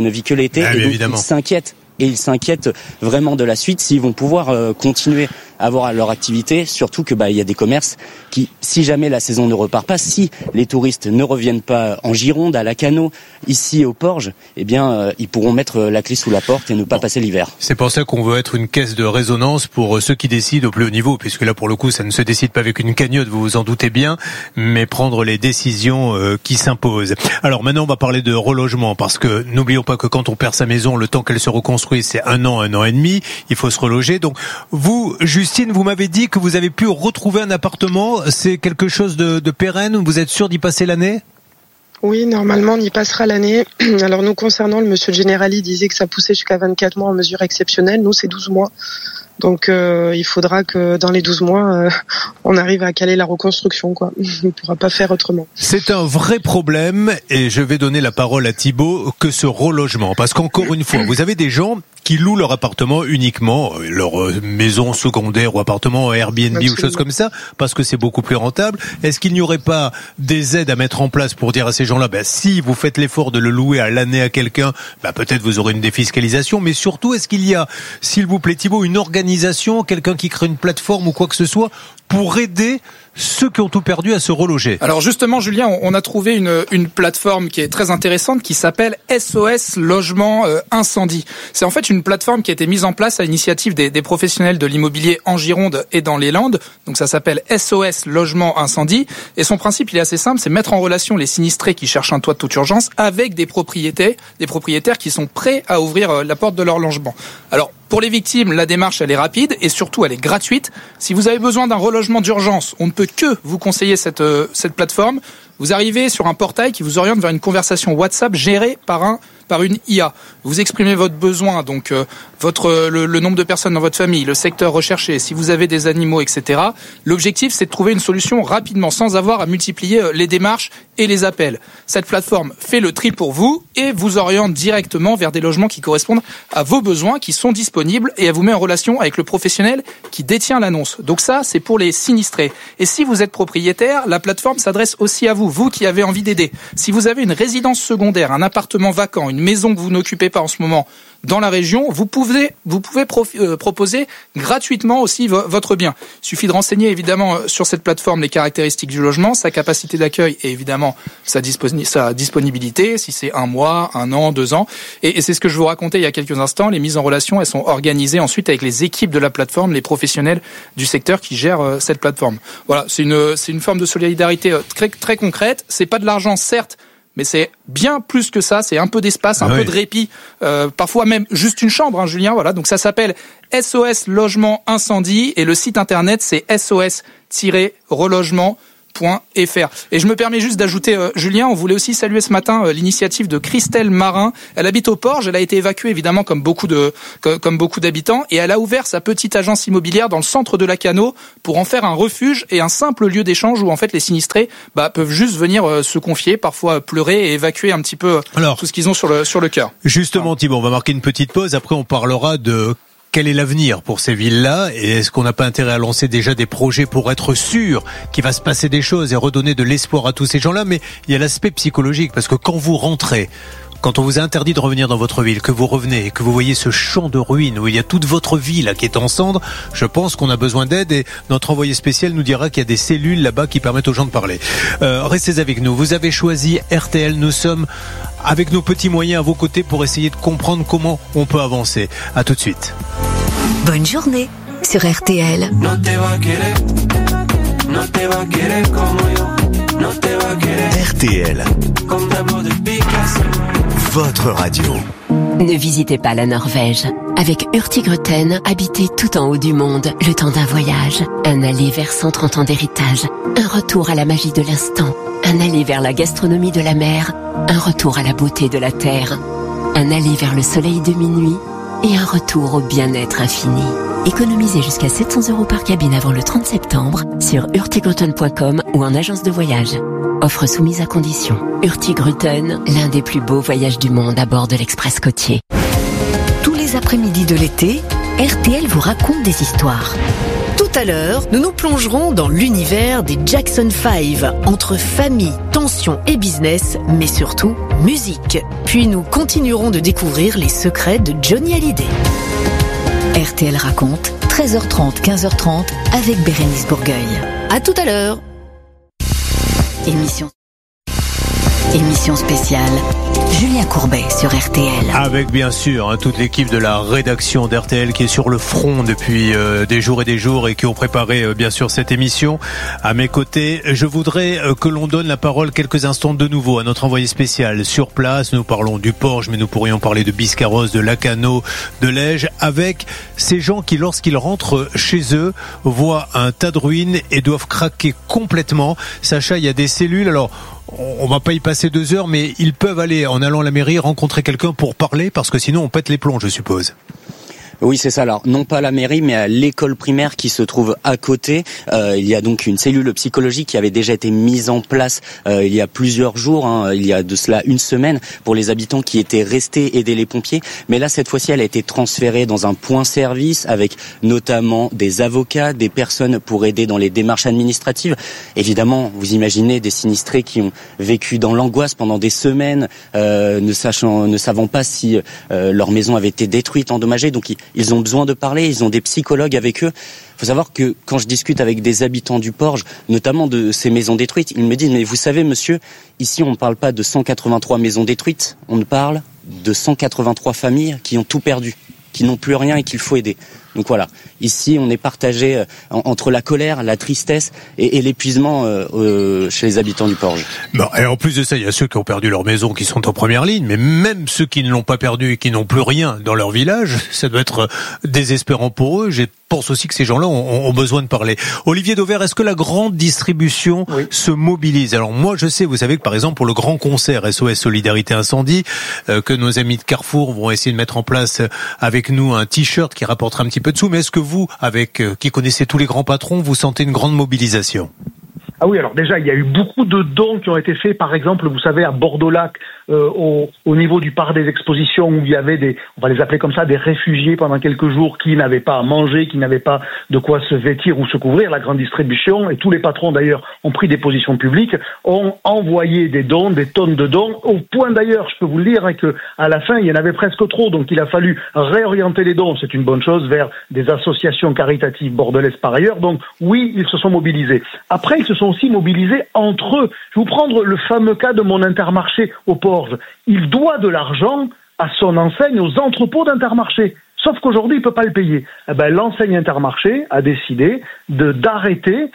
donc ils s'inquiètent vraiment de la suite, s'ils vont pouvoir continuer à avoir leur activité, surtout que il y a des commerces qui, si jamais la saison ne repart pas, si les touristes ne reviennent pas en Gironde, à Lacanau, ici au Porge, ils pourront mettre la clé sous la porte et ne pas passer l'hiver. C'est pour ça qu'on veut être une caisse de résonance pour ceux qui décident au plus haut niveau, puisque là pour le coup ça ne se décide pas avec une cagnotte, vous vous en doutez bien, mais prendre les décisions qui s'imposent. Alors maintenant on va parler de relogement, parce que n'oublions pas que quand on perd sa maison, le temps qu'elle se reconstruit, c'est 1 an et demi, il faut se reloger. Donc vous, Justine, vous m'avez dit que vous avez pu retrouver un appartement. C'est quelque chose de pérenne? Vous êtes sûr d'y passer l'année? Oui, normalement, on y passera l'année. Alors nous, concernant le monsieur Generali, disait que ça poussait jusqu'à 24 mois en mesure exceptionnelle. Nous, c'est 12 mois. Donc il faudra que dans les 12 mois, on arrive à caler la reconstruction, quoi. On ne pourra pas faire autrement. C'est un vrai problème, et je vais donner la parole à Thibaut, que ce relogement. Parce qu'encore une fois, vous avez des gens qui louent leur appartement uniquement, leur maison secondaire ou appartement Airbnb ou choses comme ça, parce que c'est beaucoup plus rentable. Est-ce qu'il n'y aurait pas des aides à mettre en place pour dire à ces gens-là, si vous faites l'effort de le louer à l'année à quelqu'un, peut-être vous aurez une défiscalisation, mais surtout, est-ce qu'il y a, s'il vous plaît Thibaut, une organisation, quelqu'un qui crée une plateforme ou quoi que ce soit pour aider ceux qui ont tout perdu à se reloger? Alors justement, Julien, on a trouvé une plateforme qui est très intéressante qui s'appelle SOS Logement Incendie. C'est en fait une plateforme qui a été mise en place à l'initiative des professionnels de l'immobilier en Gironde et dans les Landes. Donc ça s'appelle SOS Logement Incendie. Et son principe, il est assez simple, c'est mettre en relation les sinistrés qui cherchent un toit de toute urgence avec des propriétaires qui sont prêts à ouvrir la porte de leur logement. Alors, pour les victimes, la démarche, elle est rapide et surtout, elle est gratuite. Si vous avez besoin d'un relogement d'urgence, on ne peut que vous conseiller cette plateforme. Vous arrivez sur un portail qui vous oriente vers une conversation WhatsApp gérée par une IA. Vous exprimez votre besoin, donc le nombre de personnes dans votre famille, le secteur recherché, si vous avez des animaux, etc. L'objectif, c'est de trouver une solution rapidement, sans avoir à multiplier les démarches et les appels. Cette plateforme fait le tri pour vous et vous oriente directement vers des logements qui correspondent à vos besoins, qui sont disponibles, et elle vous met en relation avec le professionnel qui détient l'annonce. Donc ça, c'est pour les sinistrés. Et si vous êtes propriétaire, la plateforme s'adresse aussi à vous qui avez envie d'aider. Si vous avez une résidence secondaire, un appartement vacant, une maison que vous n'occupez pas en ce moment dans la région, vous pouvez proposer gratuitement aussi votre bien. Il suffit de renseigner évidemment sur cette plateforme les caractéristiques du logement, sa capacité d'accueil et évidemment sa disponibilité, si c'est 1 mois, 1 an, 2 ans. Et c'est ce que je vous racontais il y a quelques instants. Les mises en relation, elles sont organisées ensuite avec les équipes de la plateforme, les professionnels du secteur qui gèrent cette plateforme. Voilà, c'est une forme de solidarité très, très concrète. C'est pas de l'argent, certes, mais c'est bien plus que ça, c'est un peu d'espace, un peu de répit, parfois même juste une chambre, hein, Julien, voilà. Donc ça s'appelle SOS Logement Incendie et le site internet c'est sos-relogement.fr. Et je me permets juste d'ajouter, Julien, on voulait aussi saluer ce matin l'initiative de Christelle Marin. Elle habite au Porge, elle a été évacuée évidemment comme beaucoup d'habitants et elle a ouvert sa petite agence immobilière dans le centre de Lacanau pour en faire un refuge et un simple lieu d'échange où en fait les sinistrés peuvent juste venir se confier, parfois pleurer et évacuer un petit peu tout ce qu'ils ont sur le cœur. Justement Thibaut, on va marquer une petite pause, après on parlera de quel est l'avenir pour ces villes-là et est-ce qu'on n'a pas intérêt à lancer déjà des projets pour être sûr qu'il va se passer des choses et redonner de l'espoir à tous ces gens-là. Mais il y a l'aspect psychologique parce que quand vous rentrez, quand on vous a interdit de revenir dans votre ville, que vous revenez et que vous voyez ce champ de ruines où il y a toute votre vie là qui est en cendres, je pense qu'on a besoin d'aide et notre envoyé spécial nous dira qu'il y a des cellules là-bas qui permettent aux gens de parler. Restez avec nous. Vous avez choisi RTL. Nous sommes avec nos petits moyens à vos côtés pour essayer de comprendre comment on peut avancer. À tout de suite. Bonne journée sur RTL. RTL, votre radio. Ne visitez pas la Norvège. Avec Hurtigruten, habitez tout en haut du monde, le temps d'un voyage. Un aller vers 130 ans d'héritage. Un retour à la magie de l'instant. Un aller vers la gastronomie de la mer. Un retour à la beauté de la terre. Un aller vers le soleil de minuit. Et un retour au bien-être infini. Économisez jusqu'à 700 € par cabine avant le 30 septembre sur hurtigruten.com ou en agence de voyage. Offre soumise à condition. Hurtigruten, l'un des plus beaux voyages du monde à bord de l'Express côtier. Tous les après-midi de l'été, RTL vous raconte des histoires. Tout à l'heure, nous nous plongerons dans l'univers des Jackson 5, entre famille, tension et business, mais surtout musique. Puis nous continuerons de découvrir les secrets de Johnny Hallyday. RTL raconte, 13h30, 15h30, avec Bérénice Bourgueil. À tout à l'heure. Émission spéciale, Julien Courbet sur RTL. Avec bien sûr toute l'équipe de la rédaction d'RTL qui est sur le front depuis des jours et des jours et qui ont préparé bien sûr cette émission. À mes côtés, je voudrais que l'on donne la parole quelques instants de nouveau à notre envoyé spécial sur place. Nous parlons du Porge, mais nous pourrions parler de Biscarrosse, de Lacanau, de Lège, avec ces gens qui, lorsqu'ils rentrent chez eux, voient un tas de ruines et doivent craquer complètement. Sacha, il y a des cellules, alors on va pas y passer 2 heures, mais ils peuvent aller, en allant à la mairie, rencontrer quelqu'un pour parler, parce que sinon on pète les plombs, je suppose. Oui, c'est ça. Alors, non pas à la mairie, mais à l'école primaire qui se trouve à côté. Il y a donc une cellule psychologique qui avait déjà été mise en place il y a plusieurs jours, il y a de cela 1 semaine, pour les habitants qui étaient restés aider les pompiers. Mais là, cette fois-ci, elle a été transférée dans un point service avec notamment des avocats, des personnes pour aider dans les démarches administratives. Évidemment, vous imaginez des sinistrés qui ont vécu dans l'angoisse pendant des semaines, ne savant pas si leur maison avait été détruite, endommagée. Donc, ils ont besoin de parler, ils ont des psychologues avec eux. Il faut savoir que quand je discute avec des habitants du Porge, notamment de ces maisons détruites, ils me disent « Mais vous savez, monsieur, ici on ne parle pas de 183 maisons détruites, on parle de 183 familles qui ont tout perdu, qui n'ont plus rien et qu'il faut aider. » Donc voilà, ici on est partagé entre la colère, la tristesse et l'épuisement chez les habitants du Porge. Bon, et en plus de ça, il y a ceux qui ont perdu leur maison qui sont en première ligne, mais même ceux qui ne l'ont pas perdu et qui n'ont plus rien dans leur village, ça doit être désespérant pour eux. Je pense aussi que ces gens-là ont besoin de parler. Olivier Dauvert, est-ce que la grande distribution se mobilise? Alors moi je sais, vous savez que par exemple pour le grand concert SOS Solidarité Incendie, que nos amis de Carrefour vont essayer de mettre en place avec nous un t-shirt qui rapportera un petit peu de sous, mais est-ce que vous, qui connaissez tous les grands patrons, vous sentez une grande mobilisation? Ah oui, alors déjà, il y a eu beaucoup de dons qui ont été faits, par exemple, vous savez, à Bordeaux-Lac, au niveau du parc des expositions, où il y avait on va les appeler comme ça, des réfugiés pendant quelques jours qui n'avaient pas à manger, qui n'avaient pas de quoi se vêtir ou se couvrir. La grande distribution, et tous les patrons d'ailleurs ont pris des positions publiques, ont envoyé des dons, des tonnes de dons, au point d'ailleurs, je peux vous le dire, que à la fin, il y en avait presque trop, donc il a fallu réorienter les dons, c'est une bonne chose, vers des associations caritatives bordelaises par ailleurs. Donc oui, ils se sont mobilisés. Après, ils se sont aussi mobilisés entre eux. Je vais vous prendre le fameux cas de mon Intermarché au Porge. Il doit de l'argent à son enseigne, aux entrepôts d'Intermarché. Sauf qu'aujourd'hui, il peut pas le payer. L'enseigne Intermarché a décidé d'arrêter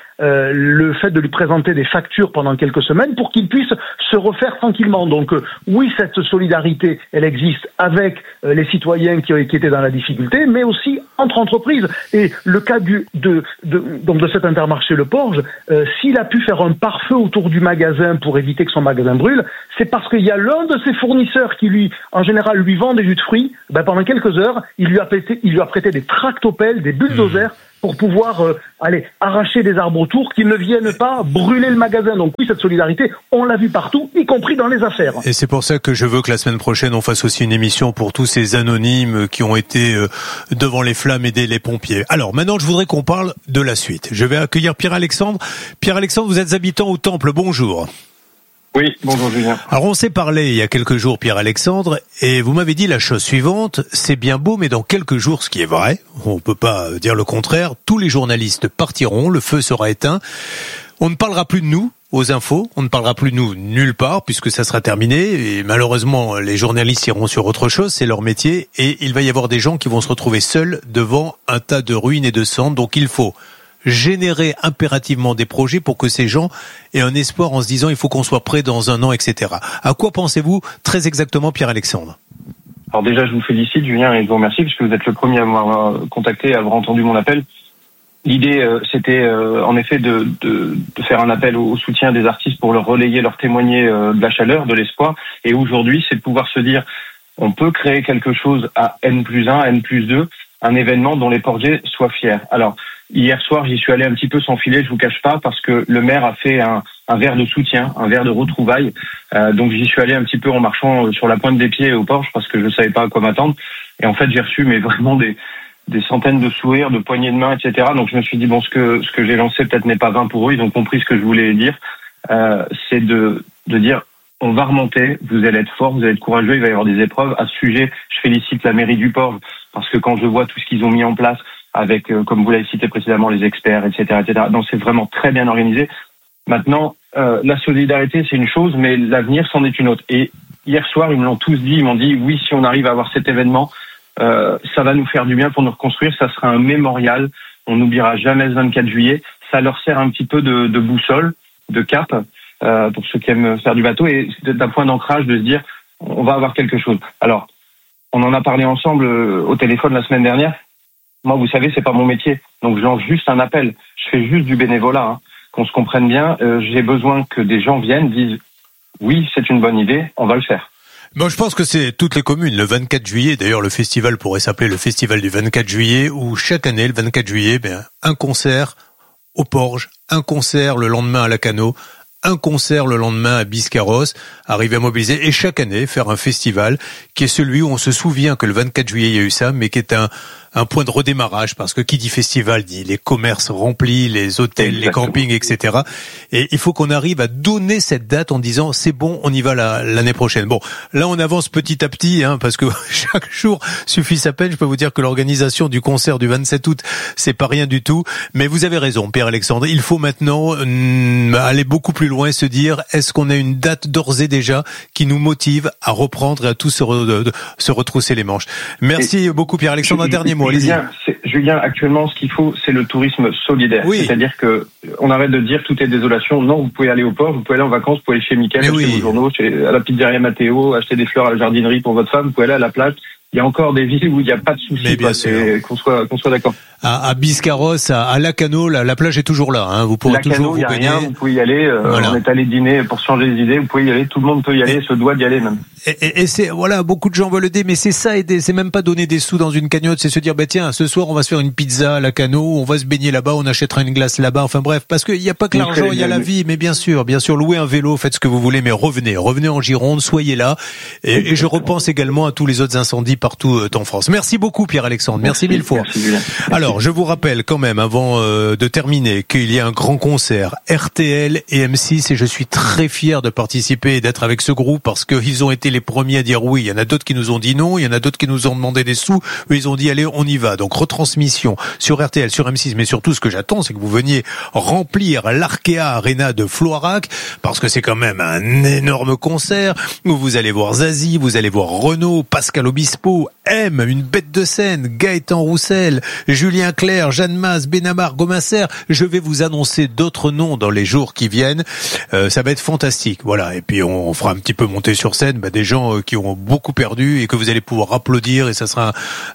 le fait de lui présenter des factures pendant quelques semaines pour qu'il puisse se refaire tranquillement. Donc oui, cette solidarité, elle existe avec les citoyens qui étaient dans la difficulté, mais aussi entre entreprises. Et le cas de cet Intermarché Le Porge, s'il a pu faire un pare-feu autour du magasin pour éviter que son magasin brûle, c'est parce qu'il y a l'un de ses fournisseurs qui en général, lui vend des jus de fruits. Pendant quelques heures, il lui a prêté des tractopelles, des bulldozers pour pouvoir arracher des arbres autour, qu'ils ne viennent pas brûler le magasin. Donc oui, cette solidarité, on l'a vu partout, y compris dans les affaires. Et c'est pour ça que je veux que la semaine prochaine, on fasse aussi une émission pour tous ces anonymes qui ont été devant les flammes aider les pompiers. Alors maintenant, je voudrais qu'on parle de la suite. Je vais accueillir Pierre-Alexandre. Pierre-Alexandre, vous êtes habitant au Temple, bonjour. Oui, bonjour Julien. Alors on s'est parlé il y a quelques jours, Pierre-Alexandre, et vous m'avez dit la chose suivante, c'est bien beau, mais dans quelques jours, ce qui est vrai, on peut pas dire le contraire, tous les journalistes partiront, le feu sera éteint, on ne parlera plus de nous aux infos, on ne parlera plus de nous nulle part, puisque ça sera terminé, et malheureusement les journalistes iront sur autre chose, c'est leur métier, et il va y avoir des gens qui vont se retrouver seuls devant un tas de ruines et de cendres, donc il faut générer impérativement des projets pour que ces gens aient un espoir en se disant il faut qu'on soit prêt dans un an, etc. À quoi pensez-vous très exactement, Pierre-Alexandre ? Alors déjà, je vous félicite, Julien, et je vous remercie, puisque vous êtes le premier à m'avoir contacté, à avoir entendu mon appel. L'idée, c'était en effet de faire un appel au soutien des artistes pour leur relayer, leur témoigner de la chaleur, de l'espoir. Et aujourd'hui, c'est de pouvoir se dire, on peut créer quelque chose à N+1, N+2, un événement dont les portiers soient fiers. Alors, hier soir, j'y suis allé un petit peu sans filet, je vous cache pas, parce que le maire a fait un verre de soutien, un verre de retrouvailles. Donc j'y suis allé un petit peu en marchant sur la pointe des pieds au Porge, parce que je savais pas à quoi m'attendre. Et en fait, j'ai reçu vraiment des centaines de sourires, de poignées de main, etc. Donc je me suis dit, bon, ce que j'ai lancé peut-être n'est pas vain pour eux, ils ont compris ce que je voulais dire. C'est de dire, on va remonter, vous allez être fort, vous allez être courageux, il va y avoir des épreuves. À ce sujet, je félicite la mairie du Porge, parce que quand je vois tout ce qu'ils ont mis en place, avec, comme vous l'avez cité précédemment, les experts, etc., etc. Donc c'est vraiment très bien organisé. Maintenant, la solidarité, c'est une chose, mais l'avenir, c'en est une autre. Et hier soir, ils me l'ont tous dit, ils m'ont dit, oui, si on arrive à avoir cet événement, ça va nous faire du bien pour nous reconstruire, ça sera un mémorial, on n'oubliera jamais ce 24 juillet, ça leur sert un petit peu de boussole, de cap, pour ceux qui aiment faire du bateau, et d'un point d'ancrage de se dire, on va avoir quelque chose. Alors, on en a parlé ensemble au téléphone la semaine dernière. Moi, vous savez, c'est pas mon métier. Donc, je lance juste un appel. Je fais juste du bénévolat, hein. Qu'on se comprenne bien. J'ai besoin que des gens viennent, disent oui, c'est une bonne idée, on va le faire. Moi, je pense que c'est toutes les communes. Le 24 juillet, d'ailleurs, le festival pourrait s'appeler le festival du 24 juillet, où chaque année, le 24 juillet, un concert au Porge, un concert le lendemain à Lacanau, un concert le lendemain à Biscarrosse, arriver à mobiliser, et chaque année faire un festival qui est celui où on se souvient que le 24 juillet il y a eu ça, mais qui est un point de redémarrage, parce que qui dit festival dit les commerces remplis, les hôtels, exactement, les campings, etc. Et il faut qu'on arrive à donner cette date en disant c'est bon, on y va l'année prochaine. Bon, là on avance petit à petit, parce que chaque jour suffit sa peine. Je peux vous dire que l'organisation du concert du 27 août, c'est pas rien du tout. Mais vous avez raison, Pierre-Alexandre. Il faut maintenant aller beaucoup plus loin et se dire est-ce qu'on a une date d'ores et déjà qui nous motive à reprendre et à tous se retrousser les manches. Merci beaucoup, Pierre-Alexandre. Un dernier mot. Julien, actuellement, ce qu'il faut, c'est le tourisme solidaire. Oui. C'est-à-dire que on arrête de dire tout est désolation. Non, vous pouvez aller au port, vous pouvez aller en vacances, vous pouvez aller chez Mickaël, acheter vos journaux, à la pizzeria Matteo, acheter des fleurs à la jardinerie pour votre femme, vous pouvez aller à la plage. Il y a encore des villes où il n'y a pas de souci, qu'on soit d'accord. À Biscarrosse, à Lacanau, la plage est toujours là, vous pourrez toujours vous baigner. Vous pouvez y aller, voilà. On est allé dîner pour changer les idées, vous pouvez y aller, tout le monde peut y aller, se doit d'y aller même. Et c'est, voilà, beaucoup de gens veulent aider, mais c'est ça aider. C'est même pas donner des sous dans une cagnotte, c'est se dire, tiens, ce soir, on va se faire une pizza à la Cano, on va se baigner là-bas, on achètera une glace là-bas. Enfin bref, parce qu'il n'y a pas que l'argent, il y a la vie. Mais bien sûr, louez un vélo, faites ce que vous voulez, mais revenez en Gironde, soyez là. Et je repense également à tous les autres incendies partout en France. Merci beaucoup, Pierre-Alexandre. Merci mille fois. Alors, je vous rappelle quand même, avant de terminer, qu'il y a un grand concert RTL et M6, et je suis très fier de participer et d'être avec ce groupe parce qu'ils ont été les premiers à dire oui. Il y en a d'autres qui nous ont dit non, il y en a d'autres qui nous ont demandé des sous. Eux, ils ont dit allez, on y va. Donc retransmission sur RTL, sur M6, mais surtout ce que j'attends, c'est que vous veniez remplir l'Arkea Arena de Floirac, parce que c'est quand même un énorme concert où vous allez voir Zazie, vous allez voir Renaud, Pascal Obispo, M, une bête de scène, Gaëtan Roussel, Julien Clerc, Jeanne Masse, Benamar, Gomasser. Je vais vous annoncer d'autres noms dans les jours qui viennent. Ça va être fantastique. Voilà. Et puis on fera un petit peu monter sur scène des gens qui ont beaucoup perdu et que vous allez pouvoir applaudir, et ça sera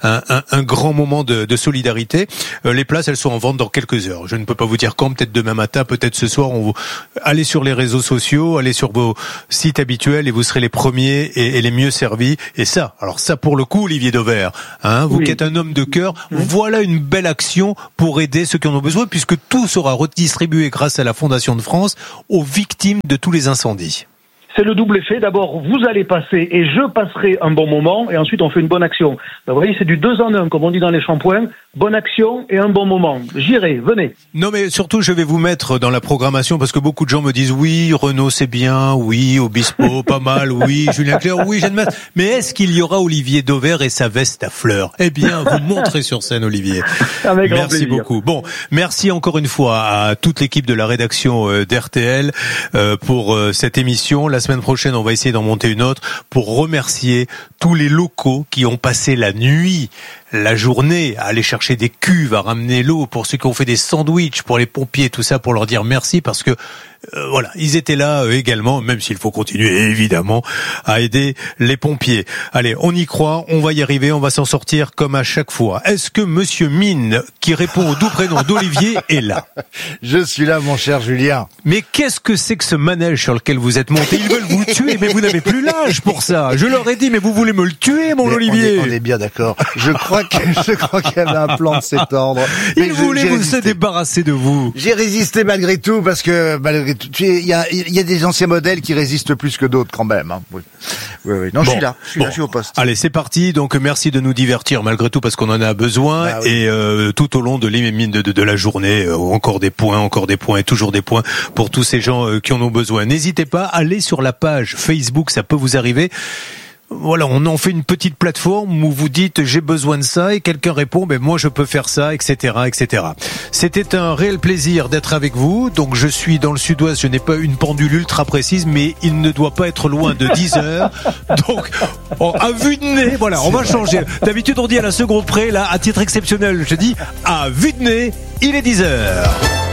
un grand moment de solidarité. Les places, elles sont en vente dans quelques heures. Je ne peux pas vous dire quand, peut-être demain matin, peut-être ce soir. Allez sur les réseaux sociaux, allez sur vos sites habituels et vous serez les premiers et les mieux servis. Et ça, alors ça pour le coup, Olivier Dauvert, vous qui êtes un homme de cœur, voilà une belle action pour aider ceux qui en ont besoin, puisque tout sera redistribué grâce à la Fondation de France aux victimes de tous les incendies. C'est le double effet. D'abord, vous allez passer et je passerai un bon moment, et ensuite on fait une bonne action. Vous voyez, c'est du 2 en 1, comme on dit dans les shampoings. Bonne action et un bon moment. J'irai, venez. Non, mais surtout, je vais vous mettre dans la programmation, parce que beaucoup de gens me disent oui, Renaud c'est bien, oui, Obispo pas mal, oui, Julien Clerc, oui, Jeanne Masse. Mais est-ce qu'il y aura Olivier Dauvert et sa veste à fleurs? Eh bien, vous montrez sur scène, Olivier. Avec grand merci plaisir. beaucoup. Bon, merci encore une fois à toute l'équipe de la rédaction d'RTL pour cette émission. La semaine prochaine, on va essayer d'en monter une autre pour remercier tous les locaux qui ont passé la nuit, la journée, à aller chercher des cuves, à ramener l'eau, pour ceux qui ont fait des sandwichs, pour les pompiers, tout ça, pour leur dire merci, parce que voilà, ils étaient là également, même s'il faut continuer évidemment à aider les pompiers. Allez, on y croit, on va y arriver, on va s'en sortir comme à chaque fois. Est-ce que Monsieur Mine, qui répond au doux prénom d'Olivier, est là? Je suis là, mon cher Julien. Mais qu'est-ce que c'est que ce manège sur lequel vous êtes monté? Ils veulent vous tuer, mais vous n'avez plus l'âge pour ça. Je leur ai dit, mais vous voulez me le tuer, mon Olivier? On est bien d'accord. Je crois qu'il y avait un plan de cet ordre. Ils voulaient vous se débarrasser de vous. J'ai résisté malgré tout, parce que malgré tout, il y a des anciens modèles qui résistent plus que d'autres quand même. Oui. Non, bon, je suis au poste. Allez, c'est parti. Donc merci de nous divertir malgré tout, parce qu'on en a besoin. Ah, oui. Et tout au long de la journée, encore des points et toujours des points pour tous ces gens qui en ont besoin. N'hésitez pas, allez sur la page Facebook, ça peut vous arriver. Voilà, on en fait une petite plateforme où vous dites j'ai besoin de ça et quelqu'un répond moi je peux faire ça, etc., etc. C'était un réel plaisir d'être avec vous. Donc je suis dans le sud-ouest, je n'ai pas une pendule ultra précise, mais il ne doit pas être loin de 10 heures. Donc à vue de nez, voilà, on va changer. D'habitude on dit à la seconde près, là à titre exceptionnel, je dis à vue de nez, il est 10 heures.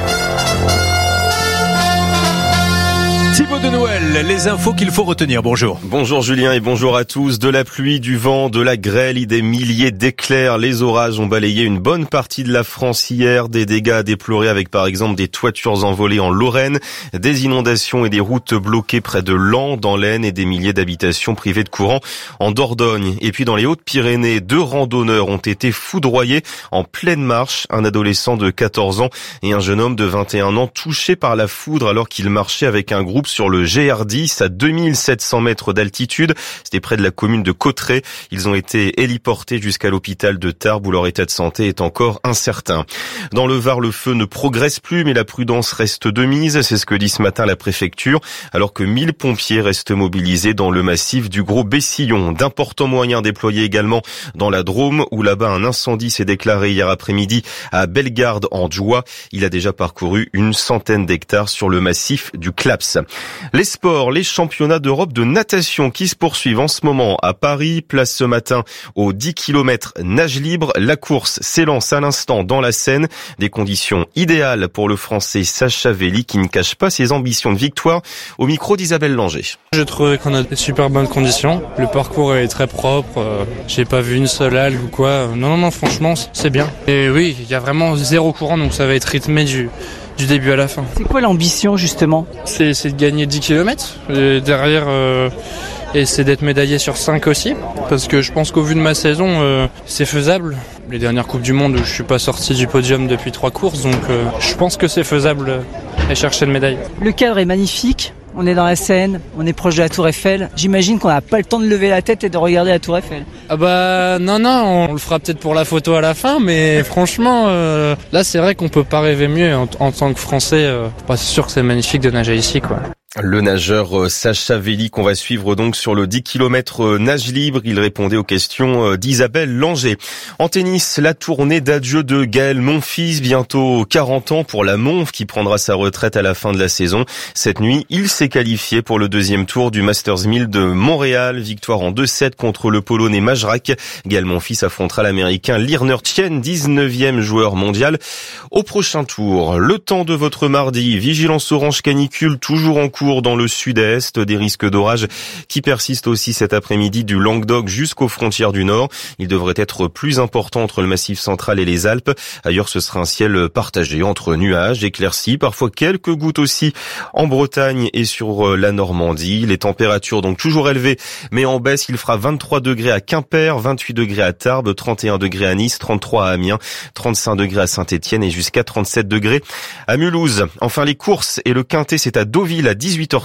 Thibaut de Noël, les infos qu'il faut retenir. Bonjour. Bonjour Julien et bonjour à tous. De la pluie, du vent, de la grêle et des milliers d'éclairs. Les orages ont balayé une bonne partie de la France hier. Des dégâts à déplorer avec par exemple des toitures envolées en Lorraine, des inondations et des routes bloquées près de Laon dans l'Aisne et des milliers d'habitations privées de courant en Dordogne. Et puis dans les Hautes-Pyrénées, 2 randonneurs ont été foudroyés en pleine marche. Un adolescent de 14 ans et un jeune homme de 21 ans touchés par la foudre alors qu'ils marchaient avec un groupe sur le GR10 à 2700 mètres d'altitude. C'était près de la commune de Cauterets. Ils ont été héliportés jusqu'à l'hôpital de Tarbes où leur état de santé est encore incertain. Dans le Var, le feu ne progresse plus, mais la prudence reste de mise. C'est ce que dit ce matin la préfecture, alors que 1000 pompiers restent mobilisés dans le massif du Gros Bessillon. D'importants moyens déployés également dans la Drôme, où là-bas un incendie s'est déclaré hier après-midi à Bellegarde en Djoie. Il a déjà parcouru une centaine d'hectares sur le massif du Claps. Les sports, les championnats d'Europe de natation qui se poursuivent en ce moment à Paris. Place ce matin aux 10 km nage libre. La course s'élance à l'instant dans la Seine. Des conditions idéales pour le Français Sacha Velli qui ne cache pas ses ambitions de victoire. Au micro d'Isabelle Langer. Je trouvais qu'on a des super bonnes conditions. Le parcours est très propre. J'ai pas vu une seule algue ou quoi. Non, franchement, c'est bien. Et oui, il y a vraiment zéro courant, donc ça va être rythmé du début à la fin. C'est quoi l'ambition justement ? C'est de gagner 10 km. Et derrière, Et c'est d'être médaillé sur 5 aussi, parce que je pense qu'au vu de ma saison, c'est faisable. Les dernières Coupes du Monde, je suis pas sorti du podium depuis 3 courses, donc je pense que c'est faisable et chercher une médaille. Le cadre est magnifique. On est dans la Seine, on est proche de la Tour Eiffel. J'imagine qu'on n'a pas le temps de lever la tête et de regarder la Tour Eiffel. Ah bah non, on le fera peut-être pour la photo à la fin, mais franchement, là c'est vrai qu'on peut pas rêver mieux en tant que Français. C'est sûr que c'est magnifique de nager ici, quoi. Le nageur Sacha Velli qu'on va suivre donc sur le 10 km nage libre. Il répondait aux questions d'Isabelle Langer. En tennis, la tournée d'adieu de Gaël Monfils, bientôt 40 ans pour la Monf qui prendra sa retraite à la fin de la saison. Cette nuit, il s'est qualifié pour le deuxième tour du Masters 1000 de Montréal. Victoire en 2-7 contre le Polonais Majrak. Gaël Monfils affrontera l'Américain Lirner Tien, 19e joueur mondial, au prochain tour. Le temps de votre mardi, vigilance orange canicule toujours en cours dans le sud-est, des risques d'orage qui persistent aussi cet après-midi du Languedoc jusqu'aux frontières du Nord. Il devrait être plus important entre le Massif central et les Alpes. Ailleurs, ce sera un ciel partagé entre nuages, éclaircies, parfois quelques gouttes aussi en Bretagne et sur la Normandie. Les températures donc toujours élevées, mais en baisse. Il fera 23 degrés à Quimper, 28 degrés à Tarbes, 31 degrés à Nice, 33 à Amiens, 35 degrés à Saint-Étienne et jusqu'à 37 degrés à Mulhouse. Enfin, les courses et le Quintet, c'est à Deauville à 18h30.